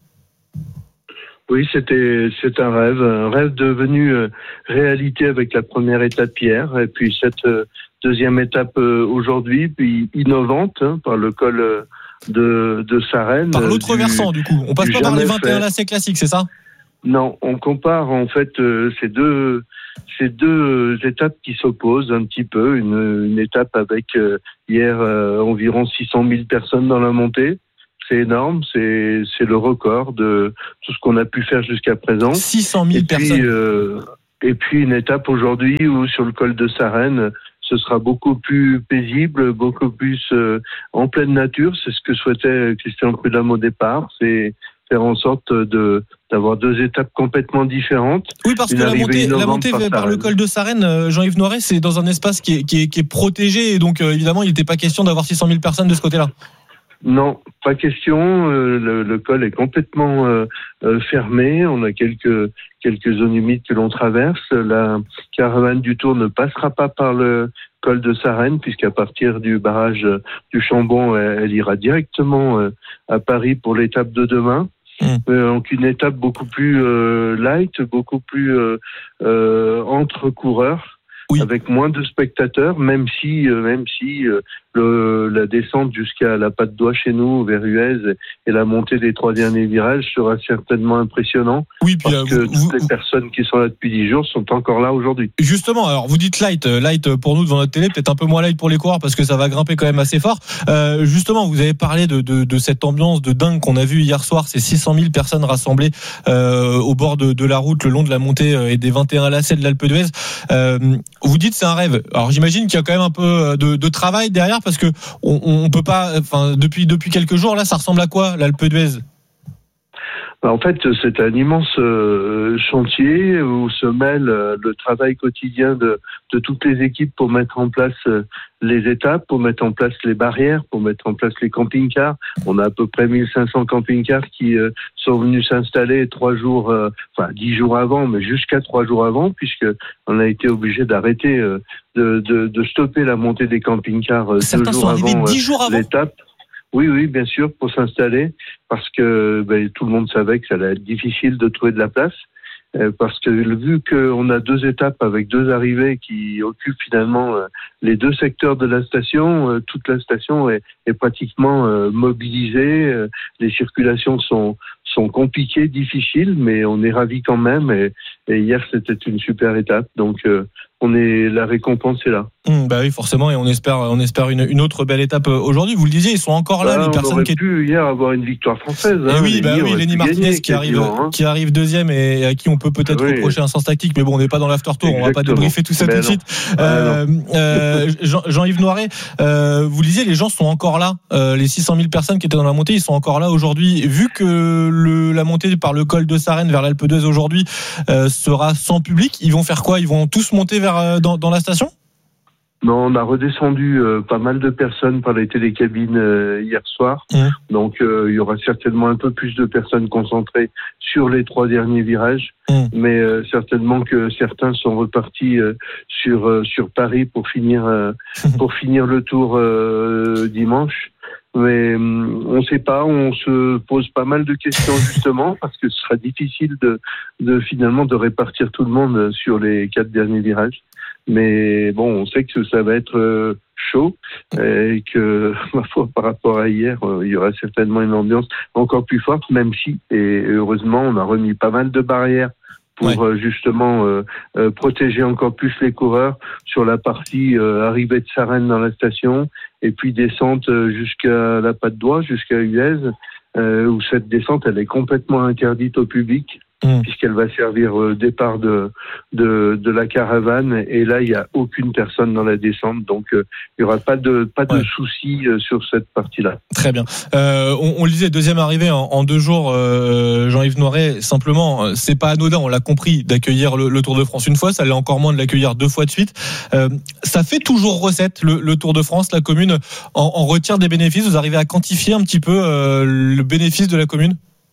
Oui, c'était c'est un rêve, un rêve devenu euh, réalité avec la première étape hier, et puis cette euh, deuxième étape euh, aujourd'hui, puis innovante hein, par le col euh, de de Sarenne. Par l'autre euh, du, versant, du coup. On passe pas par les vingt et un fait. lacets classiques, c'est ça? Non, on compare en fait euh, ces deux ces deux étapes qui s'opposent un petit peu. Une, une étape avec euh, hier euh, environ six cent mille personnes dans la montée. C'est énorme, c'est c'est le record de tout ce qu'on a pu faire jusqu'à présent. six cent mille et puis, personnes. Euh, et puis une étape aujourd'hui où sur le col de Sarenne, ce sera beaucoup plus paisible, beaucoup plus euh, en pleine nature. C'est ce que souhaitait Christian Prudhomme au départ. C'est faire en sorte de d'avoir deux étapes complètement différentes. Oui, parce que la montée, la montée par, par le col de Sarenne, Jean-Yves Noiret, c'est dans un espace qui est, qui est, qui est protégé, et donc euh, évidemment, il n'était pas question d'avoir six cent mille personnes de ce côté-là. Non, pas question. Euh, le, le col est complètement euh, euh, fermé. On a quelques quelques zones humides que l'on traverse. La caravane du Tour ne passera pas par le col de Sarenne, puisqu'à partir du barrage du Chambon, elle, elle ira directement euh, à Paris pour l'étape de demain. Mmh. Euh, donc une étape beaucoup plus euh, light, beaucoup plus euh, euh, entre coureurs. Oui. Avec moins de spectateurs, même si, euh, même si euh, le, la descente jusqu'à la Patte d'Oie chez nous, vers Huez, et la montée des trois derniers virages sera certainement impressionnant. Oui, puis, parce euh, que vous, toutes les vous... personnes qui sont là depuis dix jours sont encore là aujourd'hui. Justement, alors vous dites light, light pour nous devant notre télé, peut-être un peu moins light pour les coureurs parce que ça va grimper quand même assez fort. Euh, justement, vous avez parlé de, de, de cette ambiance de dingue qu'on a vue hier soir, ces six cent mille personnes rassemblées euh, au bord de, de la route, le long de la montée et des vingt et un lacets de l'Alpe d'Huez. Euh, vous dites c'est un rêve. Alors j'imagine qu'il y a quand même un peu de, de travail derrière parce que on, on peut pas. Enfin depuis depuis quelques jours là, ça ressemble à quoi l'Alpe d'Huez? En fait, c'est un immense euh, chantier où se mêle euh, le travail quotidien de, de toutes les équipes pour mettre en place euh, les étapes, pour mettre en place les barrières, pour mettre en place les camping-cars. On a à peu près mille cinq cents camping-cars qui euh, sont venus s'installer trois jours, euh, enfin dix jours avant, mais jusqu'à trois jours avant, puisque on a été obligé d'arrêter, euh, de, de, de stopper la montée des camping-cars euh, deux jours avant, dix jours avant l'étape. Oui, oui, bien sûr, pour s'installer, parce que ben, tout le monde savait que ça allait être difficile de trouver de la place, euh, parce que vu qu'on a deux étapes avec deux arrivées qui occupent finalement euh, les deux secteurs de la station, euh, toute la station est, est pratiquement euh, mobilisée, euh, les circulations sont sont compliquées, difficiles, mais on est ravis quand même, et, et hier c'était une super étape, donc euh, on est, la récompense est là. Mmh, bah oui, forcément, et on espère, on espère une, une autre belle étape aujourd'hui. Vous le disiez, ils sont encore là, bah, les personnes qui. On aurait qui pu hier avoir une victoire française. Et hein, oui, bah oui, Lenny Martinez qui arrive, hein. qui arrive deuxième et à qui on peut peut-être oui. reprocher un sens tactique, mais bon, on n'est pas dans l'after tour, on va pas débriefer tout ça mais tout de suite. Euh, euh, Jean, Jean-Yves Noiret, euh, vous le disiez, les gens sont encore là, euh, les six cent mille personnes qui étaient dans la montée, ils sont encore là aujourd'hui. Vu que le, la montée par le col de Sarenne vers l'Alpe d'Huez aujourd'hui euh, sera sans public, ils vont faire quoi? Ils vont tous monter vers euh, dans, dans la station? Non, on a redescendu euh, pas mal de personnes par les télécabines euh, hier soir. Mmh. Donc, euh, il y aura certainement un peu plus de personnes concentrées sur les trois derniers virages. Mmh. Mais euh, certainement que certains sont repartis euh, sur euh, sur Paris pour finir euh, pour finir le tour euh, dimanche. Mais on ne sait pas, on se pose pas mal de questions justement parce que ce sera difficile de, de finalement de répartir tout le monde sur les quatre derniers virages. Mais bon, on sait que ça va être chaud et que, ma foi, par rapport à hier, il y aura certainement une ambiance encore plus forte, même si, et heureusement, on a remis pas mal de barrières pour ouais. justement euh, euh, protéger encore plus les coureurs sur la partie euh, arrivée de Sarenne dans la station et puis descente euh, jusqu'à la Patte d'Oie, jusqu'à Huez, euh, où cette descente elle est complètement interdite au public. mmh. puisqu'elle va servir au départ de, de, de la caravane. Et là, il n'y a aucune personne dans la descente. Donc, euh, il n'y aura pas de, pas de ouais. soucis euh, sur cette partie-là. Très bien. Euh, on, on le disait, deuxième arrivée en, en deux jours, euh, Jean-Yves Noiret, simplement, c'est pas anodin, on l'a compris, d'accueillir le, le Tour de France une fois, ça l'est encore moins de l'accueillir deux fois de suite. Euh, ça fait toujours recette, le, le Tour de France, la commune en, en retire des bénéfices. Vous arrivez à quantifier un petit peu euh, le bénéfice de la commune ?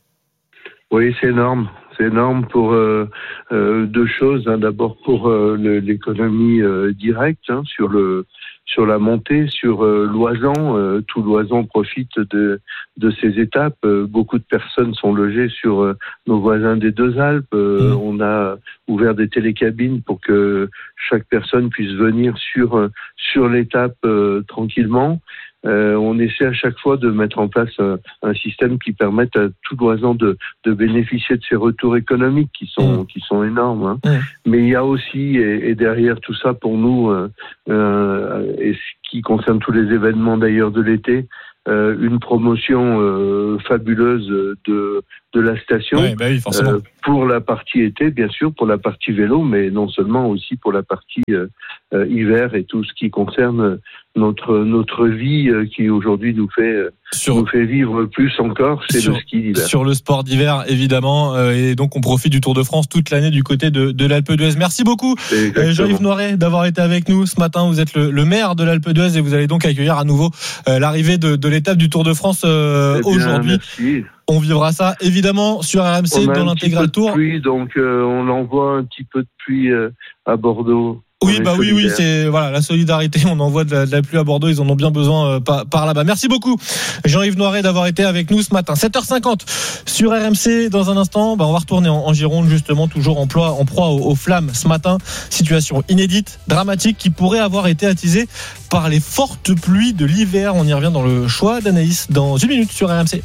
Oui, c'est énorme. C'est énorme pour euh, euh, deux choses. Hein. D'abord pour euh, le, l'économie euh, directe hein, sur le sur la montée, sur euh, Loisan. Euh, tout Loisan profite de de ces étapes. Euh, beaucoup de personnes sont logées sur euh, nos voisins des Deux Alpes. Euh, mmh. On a ouvert des télécabines pour que chaque personne puisse venir sur euh, sur l'étape euh, tranquillement. Euh, on essaie à chaque fois de mettre en place un, un système qui permette à tout Loisan de, de bénéficier de ces retours économiques qui sont mmh. qui sont énormes. Hein. Mmh. Mais il y a aussi et, et derrière tout ça pour nous euh, euh, et ce qui concerne tous les événements d'ailleurs de l'été, euh, une promotion euh, fabuleuse de de la station ouais, bah oui, forcément. Euh, pour la partie été bien sûr, pour la partie vélo, mais non seulement aussi pour la partie euh, euh, hiver et tout ce qui concerne notre notre vie euh, qui aujourd'hui nous fait euh, sur, nous fait vivre plus encore, c'est sur, le ski d'hiver. Sur le sport d'hiver évidemment, euh, et donc on profite du Tour de France toute l'année du côté de, de l'Alpe d'Huez. Merci beaucoup euh, Jean-Yves Noiret d'avoir été avec nous ce matin. Vous êtes le, le maire de l'Alpe d'Huez et vous allez donc accueillir à nouveau euh, l'arrivée de, de l'étape du Tour de France euh, eh bien, aujourd'hui. Merci. On vivra ça évidemment sur R M C dans l'intégral tour. Pluie, donc euh, on envoie un petit peu de pluie euh, à Bordeaux. Oui, bah oui, oui, c'est voilà la solidarité. On envoie de la, de la pluie à Bordeaux, ils en ont bien besoin euh, par, par là-bas. Merci beaucoup, Jean-Yves Noiret, d'avoir été avec nous ce matin. sept heures cinquante sur R M C. Dans un instant, bah, on va retourner en, en Gironde, justement, toujours en proie, en proie aux, aux flammes ce matin. Situation inédite, dramatique, qui pourrait avoir été attisée par les fortes pluies de l'hiver. On y revient dans le choix d'Anaïs dans une minute sur R M C.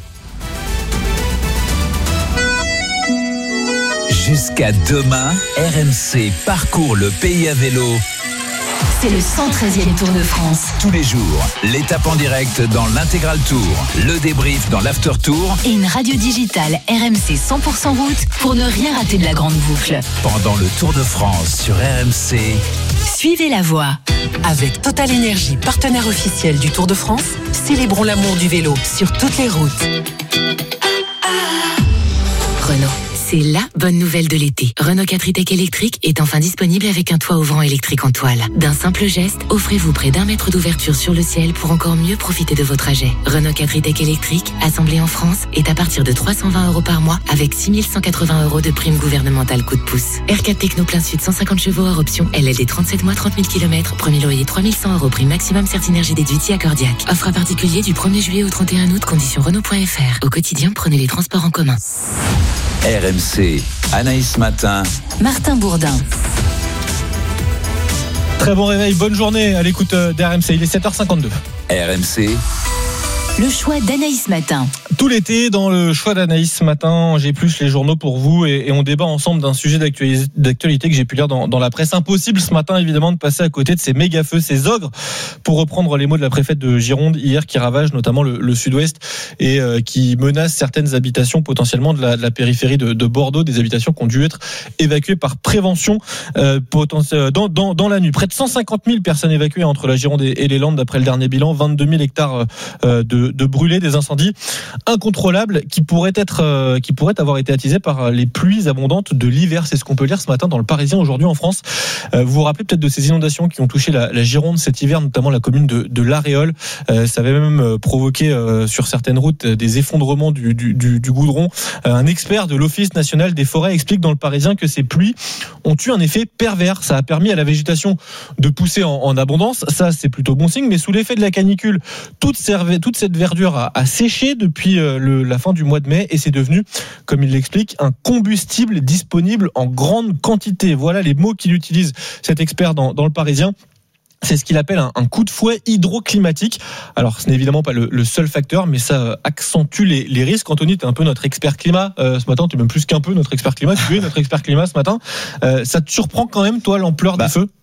Jusqu'à demain, R M C parcourt le pays à vélo. C'est le cent treizième Tour de France. Tous les jours, l'étape en direct dans l'intégral tour, le débrief dans l'after tour et une radio digitale R M C cent pour cent route pour ne rien rater de la grande boucle. Pendant le Tour de France sur R M C, suivez la voie. Avec Total Énergie, partenaire officiel du Tour de France, célébrons l'amour du vélo sur toutes les routes. Renault. C'est la bonne nouvelle de l'été. Renault quatre e-Tech électrique est enfin disponible avec un toit ouvrant électrique en toile. D'un simple geste, offrez-vous près d'un mètre d'ouverture sur le ciel pour encore mieux profiter de vos trajets. Renault quatre e-Tech électrique, assemblé en France, est à partir de trois cent vingt euros par mois avec six mille cent quatre-vingts euros de prime gouvernementale coup de pouce. R quatre Techno plein sud cent cinquante chevaux hors option, L L D trente-sept mois trente mille kilomètres, premier loyer trois mille cent euros, prime maximum Certinergie déduit à Cordiac. Offre à particulier du premier juillet au trente et un août, conditions Renault point F R. Au quotidien, prenez les transports en commun. R M C, Anaïs Matin, Martin Bourdin. Très bon réveil, bonne journée à l'écoute d'R M C, il est sept heures cinquante-deux. R M C, le choix d'Anaïs Matin. Tout l'été, dans le choix d'Anaïs ce matin, j'épluche les journaux pour vous et, et on débat ensemble d'un sujet d'actualité, d'actualité que j'ai pu lire dans, dans la presse. Impossible ce matin, évidemment, de passer à côté de ces méga-feux, ces ogres, pour reprendre les mots de la préfète de Gironde hier, qui ravagent notamment le, le sud-ouest et euh, qui menacent certaines habitations potentiellement de la, de la périphérie de, de Bordeaux, des habitations qui ont dû être évacuées par prévention euh, poten- dans, dans, dans la nuit. Près de cent cinquante mille personnes évacuées entre la Gironde et, et les Landes, d'après le dernier bilan, vingt-deux mille hectares euh, de, de brûlés, des incendies incontrôlables qui pourraient être, euh, qui pourraient avoir été attisés par les pluies abondantes de l'hiver. C'est ce qu'on peut lire ce matin dans le Parisien aujourd'hui en France. Euh, vous vous rappelez peut-être de ces inondations qui ont touché la, la Gironde cet hiver, notamment la commune de, de l'Aréole. Euh, ça avait même provoqué euh, sur certaines routes des effondrements du, du, du, du goudron. Euh, un expert de l'Office national des forêts explique dans le Parisien que ces pluies ont eu un effet pervers. Ça a permis à la végétation de pousser en, en abondance. Ça, c'est plutôt bon signe. Mais sous l'effet de la canicule, toute, serve, toute cette verdure a, a séché depuis euh, le, la fin du mois de mai et c'est devenu, comme il l'explique, un combustible disponible en grande quantité. Voilà les mots qu'il utilise, cet expert dans, dans le Parisien. C'est ce qu'il appelle un, un coup de fouet hydroclimatique. Alors, ce n'est évidemment pas le, le seul facteur, mais ça accentue les, les risques. Anthony, tu es un peu notre expert climat euh, ce matin. Tu es même plus qu'un peu notre expert climat. Tu es notre expert climat ce matin. Euh, ça te surprend quand même, toi, l'ampleur bah. des feux ?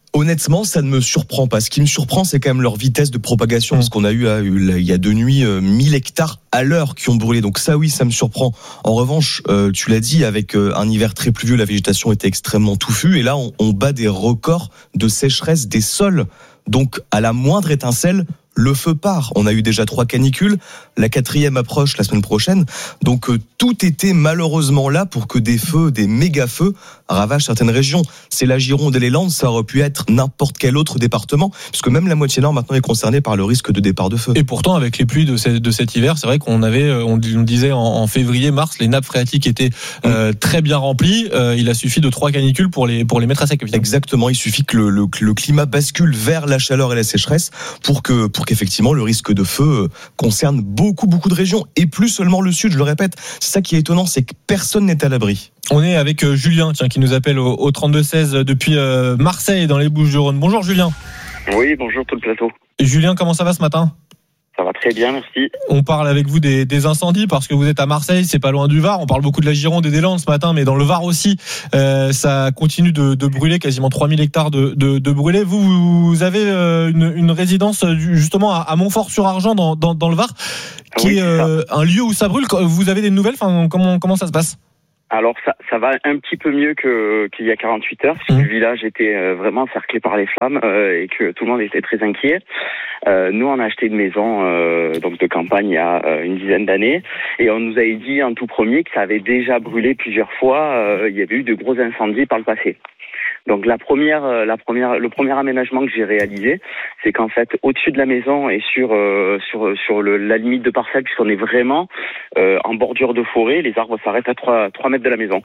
Honnêtement, ça ne me surprend pas. Ce qui me surprend, c'est quand même leur vitesse de propagation, parce qu'on a eu, il y a deux nuits, mille hectares à l'heure qui ont brûlé. Donc ça, oui, ça me surprend. En revanche, euh, tu l'as dit, avec un hiver très pluvieux, la végétation était extrêmement touffue. Et là, on, on bat des records de sécheresse des sols. Donc, à la moindre étincelle, le feu part. On a eu déjà trois canicules. La quatrième approche la semaine prochaine. Donc, euh, tout était malheureusement là pour que des feux, des méga-feux, ravagent certaines régions. C'est la Gironde et les Landes, ça aurait pu être n'importe quel autre département, puisque même la moitié nord maintenant est concernée par le risque de départ de feu. Et pourtant, avec les pluies de, ce, de cet hiver, c'est vrai qu'on avait, on, on disait en, en février, mars, les nappes phréatiques étaient euh, très bien remplies. Euh, il a suffi de trois canicules pour les pour les mettre à sec. Évidemment. Exactement. Il suffit que le, le, le climat bascule vers la chaleur et la sécheresse pour que pour qu'effectivement le risque de feu concerne beaucoup beaucoup de régions et plus seulement le sud. Je le répète, c'est ça qui est étonnant, c'est que personne n'est à l'abri. On est avec Julien, tiens, qui nous appelle au, au trente-deux seize depuis euh, Marseille, dans les Bouches-du-Rhône. Bonjour Julien. Oui, bonjour tout le plateau. Julien, comment ça va ce matin ? Ça va très bien, merci. On parle avec vous des, des incendies parce que vous êtes à Marseille, c'est pas loin du Var. On parle beaucoup de la Gironde et des Landes ce matin, mais dans le Var aussi, euh, ça continue de, de brûler, quasiment trois mille hectares de, de, de brûler. Vous, vous avez euh, une, une résidence justement à, à Montfort-sur-Argent dans, dans, dans le Var, qui oui, est euh, un lieu où ça brûle. Vous avez des nouvelles ? Enfin, comment, comment ça se passe ? Alors ça, ça va un petit peu mieux que qu'il y a quarante-huit heures, parce que mmh. le village était euh, vraiment encerclé par les flammes euh, et que tout le monde était très inquiet. Euh, nous, on a acheté une maison euh, donc de campagne il y a euh, une dizaine d'années, et on nous avait dit en tout premier que ça avait déjà brûlé plusieurs fois. Euh, il y avait eu de gros incendies par le passé. Donc la première, la première, le premier aménagement que j'ai réalisé, c'est qu'en fait au-dessus de la maison et sur euh, sur sur le, la limite de parcelle, puisqu'on est vraiment euh, en bordure de forêt, les arbres s'arrêtent à trois mètres de la maison.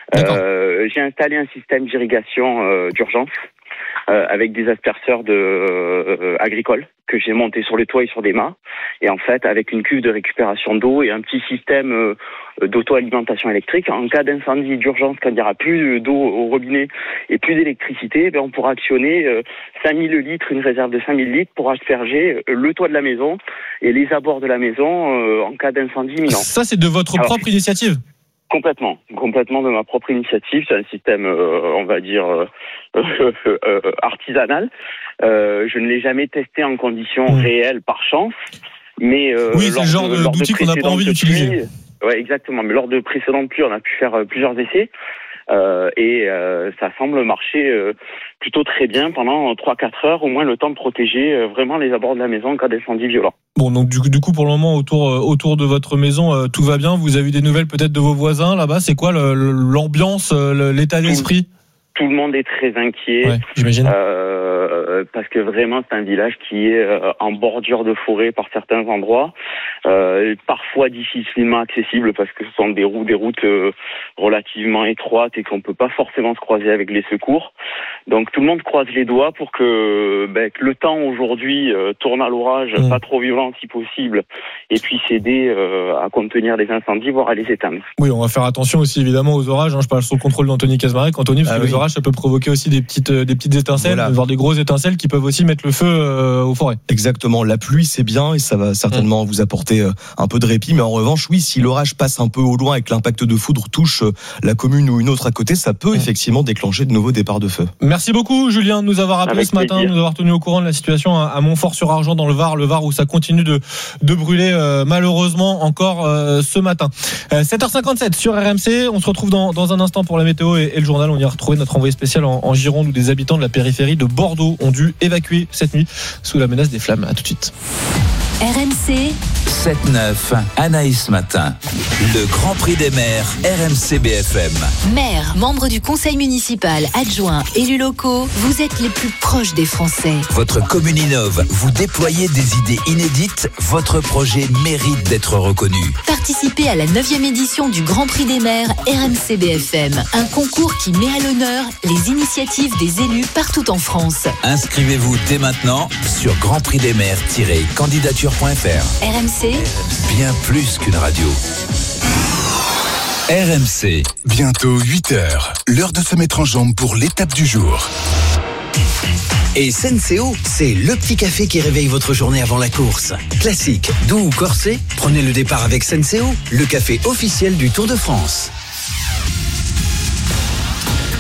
Euh, j'ai installé un système d'irrigation euh, d'urgence euh, avec des asperceurs de euh, agricoles que j'ai monté sur le toit et sur des mâts, et en fait avec une cuve de récupération d'eau et un petit système euh, d'auto-alimentation électrique. En cas d'incendie d'urgence, quand il n'y aura plus d'eau au robinet et plus d'électricité, ben on pourra actionner euh, cinq mille litres, une réserve de cinq mille litres pour asperger le toit de la maison et les abords de la maison euh, en cas d'incendie imminent. Ça, c'est de votre Alors, propre initiative ? Complètement, complètement de ma propre initiative. C'est un système, euh, on va dire, euh, euh, euh, artisanal. Euh, je ne l'ai jamais testé en conditions mmh. réelles par chance, mais euh, oui, c'est le genre de, d'outil qu'on n'a pas envie d'utiliser. Ouais, exactement. Mais lors de précédentes pluies, on a pu faire euh, plusieurs essais. Euh, et euh, ça semble marcher euh, plutôt très bien pendant trois à quatre heures, au moins le temps de protéger euh, vraiment les abords de la maison en cas d'incendie violent. Bon, donc du, du coup, pour le moment, autour, euh, autour de votre maison, euh, tout va bien. Vous avez eu des nouvelles peut-être de vos voisins là-bas ? C'est quoi le, l'ambiance, le, l'état d'esprit ? Tout le monde est très inquiet. Ouais, j'imagine. Euh, parce que vraiment, c'est un village qui est euh, en bordure de forêt par certains endroits, euh, parfois difficilement accessible parce que ce sont des routes, des routes euh, relativement étroites et qu'on peut pas forcément se croiser avec les secours. Donc tout le monde croise les doigts pour que, ben, que le temps aujourd'hui euh, tourne à l'orage, mmh. pas trop violent si possible, et puisse aider euh, à contenir les incendies, voire à les éteindre. Oui, on va faire attention aussi évidemment aux orages. Hein. Je parle sous le contrôle d'Anthony Casmarec, Anthony, parce ah, que oui. les orages, ça peut provoquer aussi des petites, des petites étincelles, voilà. voire des grosses étincelles qui peuvent aussi mettre le feu euh, aux forêts. Exactement. La pluie, c'est bien et ça va certainement mmh. vous apporter euh, un peu de répit. Mais en revanche, oui, si l'orage passe un peu au loin et que l'impact de foudre touche euh, la commune ou une autre à côté, ça peut mmh. effectivement déclencher de nouveaux départs de feu. Merci beaucoup, Julien, de nous avoir appelé Avec ce matin, plaisir. de nous avoir tenu au courant de la situation à Montfort-sur-Argent dans le Var, le Var où ça continue de, de brûler euh, malheureusement encore euh, ce matin. Euh, sept heures cinquante-sept sur R M C. On se retrouve dans, dans un instant pour la météo et, et le journal. On y a retrouvé notre envoyé spécial en, en Gironde où des habitants de la périphérie de Bordeaux ont dû évacuer cette nuit sous la menace des flammes. À tout de suite. R M C sept neuf, Anaïs Matin. Le Grand Prix des maires, R M C B F M. Maires, membres du conseil municipal, adjoints, élus locaux, vous êtes les plus proches des Français. Votre commune innove, vous déployez des idées inédites, votre projet mérite d'être reconnu. Participez à la neuvième édition du Grand Prix des maires R M C B F M, un concours qui met à l'honneur les initiatives des élus partout en France. Inscrivez-vous dès maintenant sur grand prix des maires tiret candidature point f r. R M C, bien plus qu'une radio. R M C. Bientôt huit heures, l'heure de se mettre en jambe pour l'étape du jour. Et Senseo, c'est le petit café qui réveille votre journée avant la course. Classique, doux ou corsé, prenez le départ avec Senseo, le café officiel du Tour de France.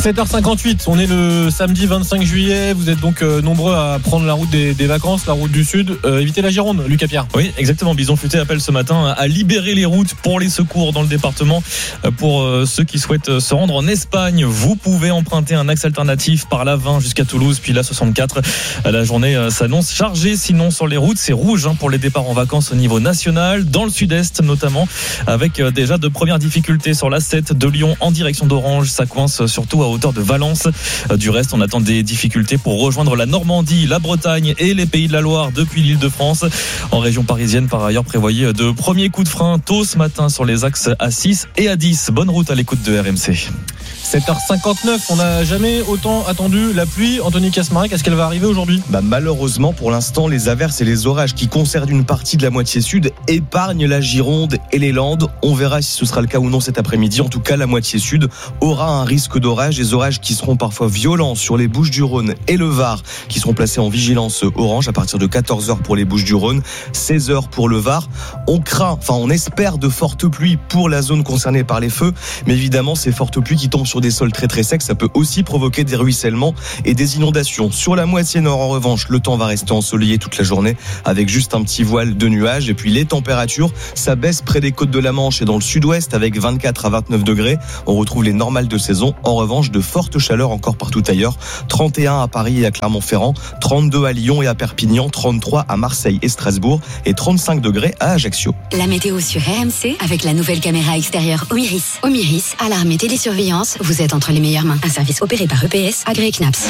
sept heures cinquante-huit, on est le samedi vingt-cinq juillet. Vous êtes donc euh, nombreux à prendre la route des, des vacances, la route du Sud. Euh, évitez la Gironde, Lucas Pierre. Oui, exactement. Bison Futé appelle ce matin à libérer les routes pour les secours dans le département. Pour euh, ceux qui souhaitent se rendre en Espagne, vous pouvez emprunter un axe alternatif par l'A vingt jusqu'à Toulouse, puis l'A soixante-quatre. La journée euh, s'annonce chargée. Sinon, sur les routes, c'est rouge hein, pour les départs en vacances au niveau national, dans le sud-est notamment, avec euh, déjà de premières difficultés sur l'A sept de Lyon en direction d'Orange. Ça coince surtout à hauteur de Valence. Du reste, on attend des difficultés pour rejoindre la Normandie, la Bretagne et les Pays de la Loire depuis l'Île-de-France. En région parisienne, par ailleurs, prévoyez de premiers coups de frein tôt ce matin sur les axes A six et A dix. Bonne route à l'écoute de R M C. sept heures cinquante-neuf, on n'a jamais autant attendu la pluie. Anthony Casmarek, est-ce qu'elle va arriver aujourd'hui ? Bah malheureusement, pour l'instant, les averses et les orages qui concernent une partie de la moitié sud épargnent la Gironde et les Landes. On verra si ce sera le cas ou non cet après-midi. En tout cas, la moitié sud aura un risque d'orage. Des orages qui seront parfois violents sur les Bouches-du-Rhône et le Var, qui seront placés en vigilance orange à partir de quatorze heures pour les Bouches-du-Rhône, seize heures pour le Var. On craint, enfin on espère de fortes pluies pour la zone concernée par les feux. Mais évidemment, ces fortes pluies qui tombent sur des sols très très secs, ça peut aussi provoquer des ruissellements et des inondations. Sur la moitié nord, en revanche, le temps va rester ensoleillé toute la journée avec juste un petit voile de nuages. Et puis les températures, ça baisse près des côtes de la Manche et dans le sud-ouest avec vingt-quatre à vingt-neuf degrés. On retrouve les normales de saison. En revanche, de fortes chaleurs encore partout ailleurs. trente et un à Paris et à Clermont-Ferrand, trente-deux à Lyon et à Perpignan, trente-trois à Marseille et Strasbourg et trente-cinq degrés à Ajaccio. La météo sur R M C avec la nouvelle caméra extérieure Omiris. Omiris, alarme et télésurveillance, vous êtes entre les meilleures mains. Un service opéré par E P S, agréé C N A P S.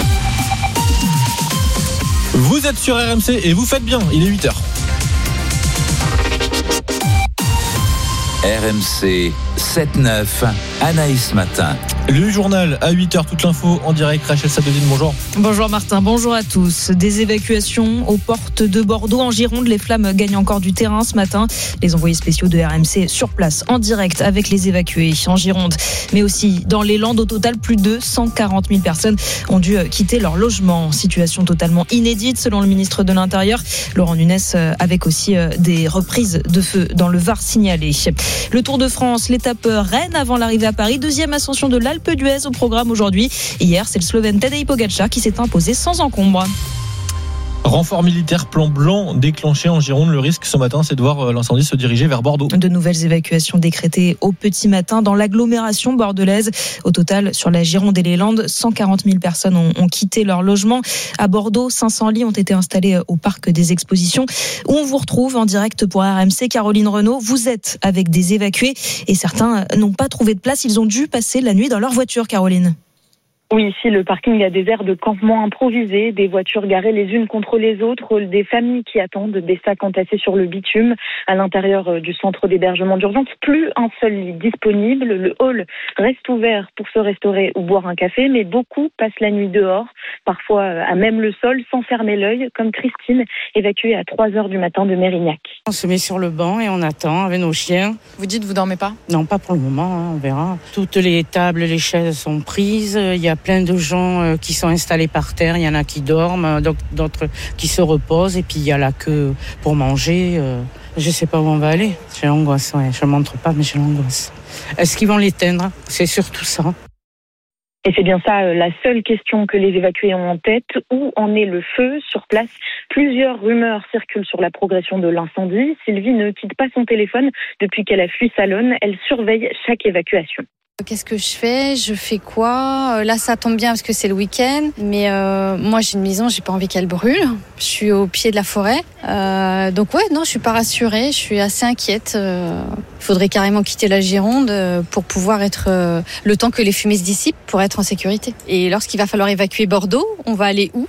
Vous êtes sur R M C et vous faites bien, il est huit heures. R M C sept neuf, Anaïs Matin. Le journal à huit heures, toute l'info en direct. Rachel Sabedine, bonjour. Bonjour Martin, bonjour à tous. Des évacuations aux portes de Bordeaux en Gironde. Les flammes gagnent encore du terrain ce matin. Les envoyés spéciaux de R M C sur place en direct avec les évacués en Gironde. Mais aussi dans les Landes, au total, plus de cent quarante mille personnes ont dû quitter leur logement. Situation totalement inédite selon le ministre de l'Intérieur, Laurent Nunez, avec aussi des reprises de feu dans le Var signalées. Le Tour de France, l'étape Rennes avant l'arrivée à Paris. Deuxième ascension de l'Alpe d'Huez au programme aujourd'hui. Hier, c'est le Slovène Tadej Pogačar qui s'est imposé sans encombre. Renfort militaire plan blanc déclenché en Gironde. Le risque ce matin, c'est de voir l'incendie se diriger vers Bordeaux. De nouvelles évacuations décrétées au petit matin dans l'agglomération bordelaise. Au total, sur la Gironde et les Landes, cent quarante mille personnes ont, ont quitté leur logement. À Bordeaux, cinq cents lits ont été installés au parc des expositions, où on vous retrouve en direct pour R M C. Caroline Renaud, vous êtes avec des évacués et certains n'ont pas trouvé de place. Ils ont dû passer la nuit dans leur voiture, Caroline. Oui, ici, le parking a des aires de campement improvisés, des voitures garées les unes contre les autres, des familles qui attendent, des sacs entassés sur le bitume à l'intérieur du centre d'hébergement d'urgence. Plus un seul lit disponible. Le hall reste ouvert pour se restaurer ou boire un café, mais beaucoup passent la nuit dehors, parfois à même le sol, sans fermer l'œil, comme Christine, évacuée à trois heures du matin de Mérignac. On se met sur le banc et on attend avec nos chiens. Vous dites, vous dormez pas ? Non, pas pour le moment, hein, on verra. Toutes les tables, les chaises sont prises, il y a plein de gens qui sont installés par terre, il y en a qui dorment, d'autres qui se reposent, et puis il y a la queue pour manger. Je sais pas où on va aller. J'ai l'angoisse, ouais. Je ne montre pas, mais j'ai l'angoisse. Est-ce qu'ils vont l'éteindre ? C'est surtout ça. Et c'est bien ça la seule question que les évacués ont en tête. Où en est le feu sur place ? Plusieurs rumeurs circulent sur la progression de l'incendie. Sylvie ne quitte pas son téléphone depuis qu'elle a fui Salonne. Elle surveille chaque évacuation. Qu'est-ce que je fais ? Je fais quoi ? Là, ça tombe bien parce que c'est le week-end. Mais euh, moi, j'ai une maison, j'ai pas envie qu'elle brûle. Je suis au pied de la forêt. Euh, donc ouais, non, je suis pas rassurée. Je suis assez inquiète. Euh, il faudrait carrément quitter la Gironde pour pouvoir être... Euh, le temps que les fumées se dissipent pour être en sécurité. Et lorsqu'il va falloir évacuer Bordeaux, on va aller où ?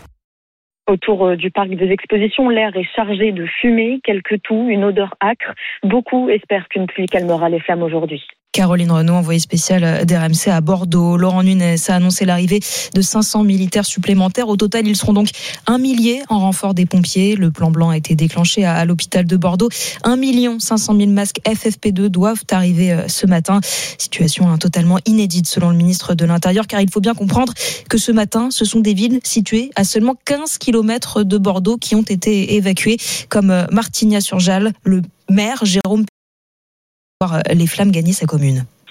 Autour du parc des expositions, l'air est chargé de fumée, quelques toux, une odeur âcre. Beaucoup espèrent qu'une pluie calmera les flammes aujourd'hui. Caroline Renaud, envoyée spéciale d'R M C à Bordeaux. Laurent Nunez a annoncé l'arrivée de cinq cents militaires supplémentaires. Au total, ils seront donc un millier en renfort des pompiers. Le plan blanc a été déclenché à, à l'hôpital de Bordeaux. un million cinq cent mille masques F F P deux doivent arriver ce matin. Situation hein, totalement inédite selon le ministre de l'Intérieur, car il faut bien comprendre que ce matin, ce sont des villes situées à seulement quinze kilomètres de Bordeaux qui ont été évacuées, comme Martignas-sur-Jalles. Le maire, Jérôme, les flammes gagner sa commune.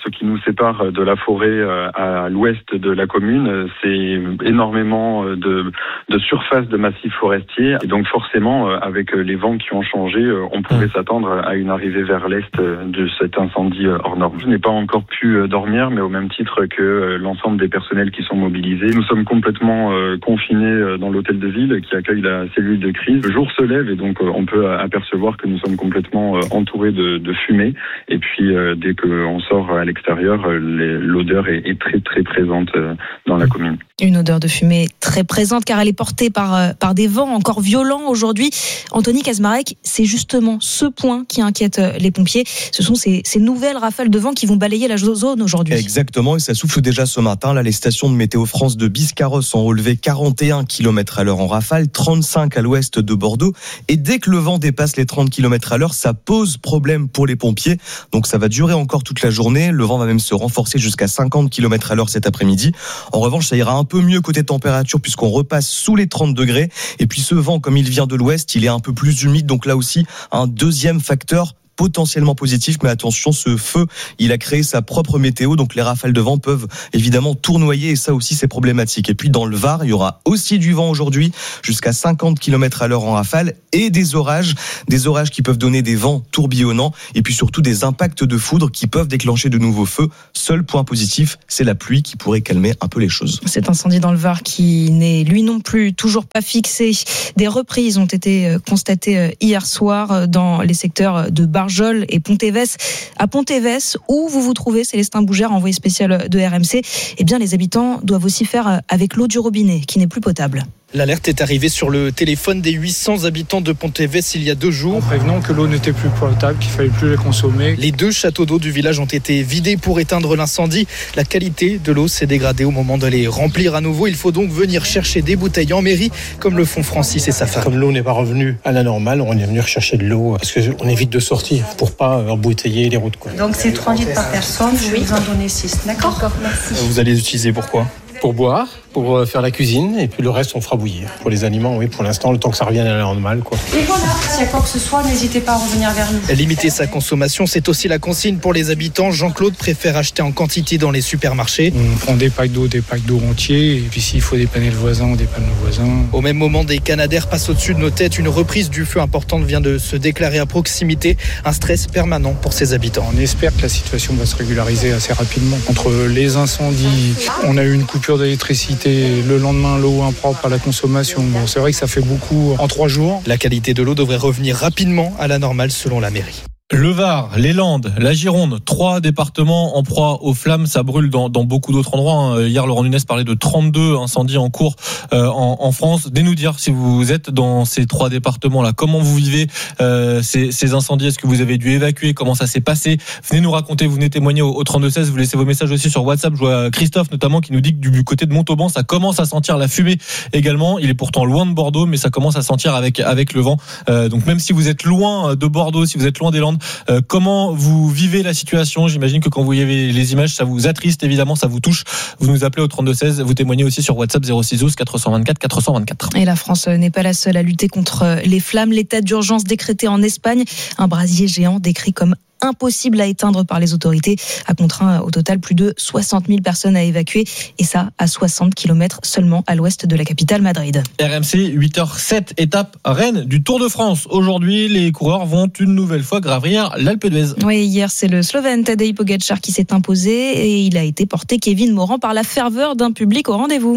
Ce qui nous sépare de la forêt à l'ouest de la commune, c'est énormément de, de surface de massifs forestiers. Et donc forcément, avec les vents qui ont changé, on pouvait s'attendre à une arrivée vers l'est de cet incendie hors norme. Je n'ai pas encore pu dormir, mais au même titre que l'ensemble des personnels qui sont mobilisés. Nous sommes complètement confinés dans l'hôtel de ville qui accueille la cellule de crise. Le jour se lève et donc on peut apercevoir que nous sommes complètement entourés de, de fumée. Et puis dès qu'on sort à l'extérieur, les, l'odeur est, est très très présente dans la commune. Une odeur de fumée très présente car elle est portée par, par des vents encore violents aujourd'hui. Anthony Kazmarek, c'est justement ce point qui inquiète les pompiers. Ce sont ces, ces nouvelles rafales de vent qui vont balayer la zone aujourd'hui. Exactement, et ça souffle déjà ce matin. Là, les stations de Météo France de Biscarrosse ont relevé quarante et un kilomètres à l'heure en rafale, trente-cinq à l'ouest de Bordeaux. Et dès que le vent dépasse les trente kilomètres à l'heure, ça pose problème pour les pompiers. Donc ça va durer encore toute la journée. Le vent va même se renforcer jusqu'à cinquante kilomètres à l'heure cet après-midi. En revanche, ça ira un peu mieux côté température puisqu'on repasse sous les trente degrés. Et puis ce vent, comme il vient de l'ouest, il est un peu plus humide. Donc là aussi, un deuxième facteur potentiellement positif, mais attention, ce feu, il a créé sa propre météo, donc les rafales de vent peuvent évidemment tournoyer, et ça aussi c'est problématique. Et puis dans le Var, il y aura aussi du vent aujourd'hui, jusqu'à cinquante kilomètres à l'heure en rafale, et des orages, des orages qui peuvent donner des vents tourbillonnants, et puis surtout des impacts de foudre qui peuvent déclencher de nouveaux feux. Seul point positif, c'est la pluie qui pourrait calmer un peu les choses. Cet incendie dans le Var qui n'est lui non plus toujours pas fixé. Des reprises ont été constatées hier soir dans les secteurs de Barjol et Pont-Évès. À Pont-Évès, où vous vous trouvez, Célestin Bougère, envoyé spécial de R M C, eh bien les habitants doivent aussi faire avec l'eau du robinet qui n'est plus potable. L'alerte est arrivée sur le téléphone des huit cents habitants de Pont-Évès il y a deux jours. En prévenant que l'eau n'était plus potable, qu'il fallait plus la consommer. Les deux châteaux d'eau du village ont été vidés pour éteindre l'incendie. La qualité de l'eau s'est dégradée au moment de les remplir à nouveau. Il faut donc venir chercher des bouteilles en mairie, comme le font Francis et sa femme. Comme l'eau n'est pas revenue à la normale, on est venu chercher de l'eau parce qu'on évite de sortir pour pas embouteiller les routes, quoi. Donc c'est trois litres par personne, je vais vous en donner six. D'accord ? D'accord, merci. Vous allez les utiliser pourquoi ? Pour boire, pour faire la cuisine, et puis le reste on fera bouillir. Pour les aliments, oui, pour l'instant, le temps que ça revienne à la normale, quoi. Et voilà, s'il y a quoi que ce soit, n'hésitez pas à revenir vers nous. Limiter sa consommation, c'est aussi la consigne pour les habitants. Jean-Claude préfère acheter en quantité dans les supermarchés. On prend des packs d'eau, des packs d'eau entiers, et puis s'il faut dépanner le voisin, on dépanne le voisin. Au même moment, des canadaires passent au-dessus de nos têtes. Une reprise du feu importante vient de se déclarer à proximité. Un stress permanent pour ses habitants. On espère que la situation va se régulariser assez rapidement. Entre les incendies, on a eu une coupure d'électricité, le lendemain l'eau impropre à la consommation. Bon, c'est vrai que ça fait beaucoup en trois jours. La qualité de l'eau devrait revenir rapidement à la normale selon la mairie. Le Var, les Landes, la Gironde, trois départements en proie aux flammes. Ça brûle dans, dans beaucoup d'autres endroits. Hier, Laurent Nunez parlait de trente-deux incendies en cours euh, en, en France. Venez nous dire si vous êtes dans ces trois départements-là. Comment vous vivez euh, ces, ces incendies ? Est-ce que vous avez dû évacuer ? Comment ça s'est passé ? Venez nous raconter, vous venez témoigner au, au trente-deux seize. Vous laissez vos messages aussi sur WhatsApp. Je vois Christophe notamment qui nous dit que du côté de Montauban, ça commence à sentir la fumée également. Il est pourtant loin de Bordeaux, mais ça commence à sentir avec, avec le vent. Euh, donc même si vous êtes loin de Bordeaux, si vous êtes loin des Landes, euh, comment vous vivez la situation ? J'imagine que quand vous voyez les images, ça vous attriste, évidemment, ça vous touche. Vous nous appelez au trente-deux seize, vous témoignez aussi sur WhatsApp zéro six douze quatre cent vingt-quatre quatre cent vingt-quatre. Et la France n'est pas la seule à lutter contre les flammes. L'état d'urgence décrété en Espagne, un brasier géant décrit comme impossible à éteindre par les autorités, a contraint au total plus de soixante mille personnes à évacuer, et ça à soixante kilomètres seulement à l'ouest de la capitale Madrid. R M C, huit heures sept, étape Rennes du Tour de France. Aujourd'hui, les coureurs vont une nouvelle fois gravir l'Alpe d'Huez. Oui, hier c'est le Slovène Tadej Pogačar qui s'est imposé et il a été porté Kevin Morand par la ferveur d'un public au rendez-vous.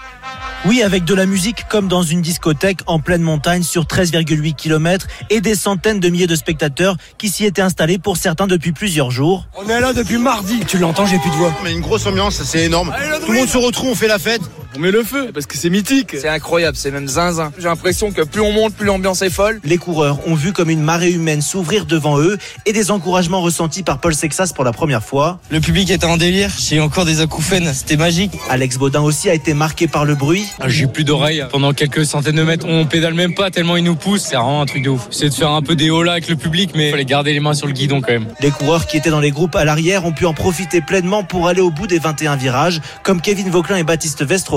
Oui, avec de la musique comme dans une discothèque en pleine montagne sur treize virgule huit kilomètres et des centaines de milliers de spectateurs qui s'y étaient installés pour certains depuis plusieurs jours. On est là depuis mardi. Tu l'entends, j'ai plus de voix. Mais une grosse ambiance, c'est énorme. Tout le monde se retrouve, on fait la fête. On met le feu parce que c'est mythique. C'est incroyable, c'est même zinzin. J'ai l'impression que plus on monte, plus l'ambiance est folle. Les coureurs ont vu comme une marée humaine s'ouvrir devant eux et des encouragements ressentis par Paul Sexas pour la première fois. Le public était en délire, j'ai encore des acouphènes, c'était magique. Alex Baudin aussi a été marqué par le bruit. J'ai plus d'oreilles pendant quelques centaines de mètres. On pédale même pas tellement ils nous poussent. C'est vraiment un truc de ouf. C'est de faire un peu des holas avec le public, mais il fallait garder les mains sur le guidon quand même. Les coureurs qui étaient dans les groupes à l'arrière ont pu en profiter pleinement pour aller au bout des vingt et un virages, comme Kevin Vauquelin et Baptiste Vestro.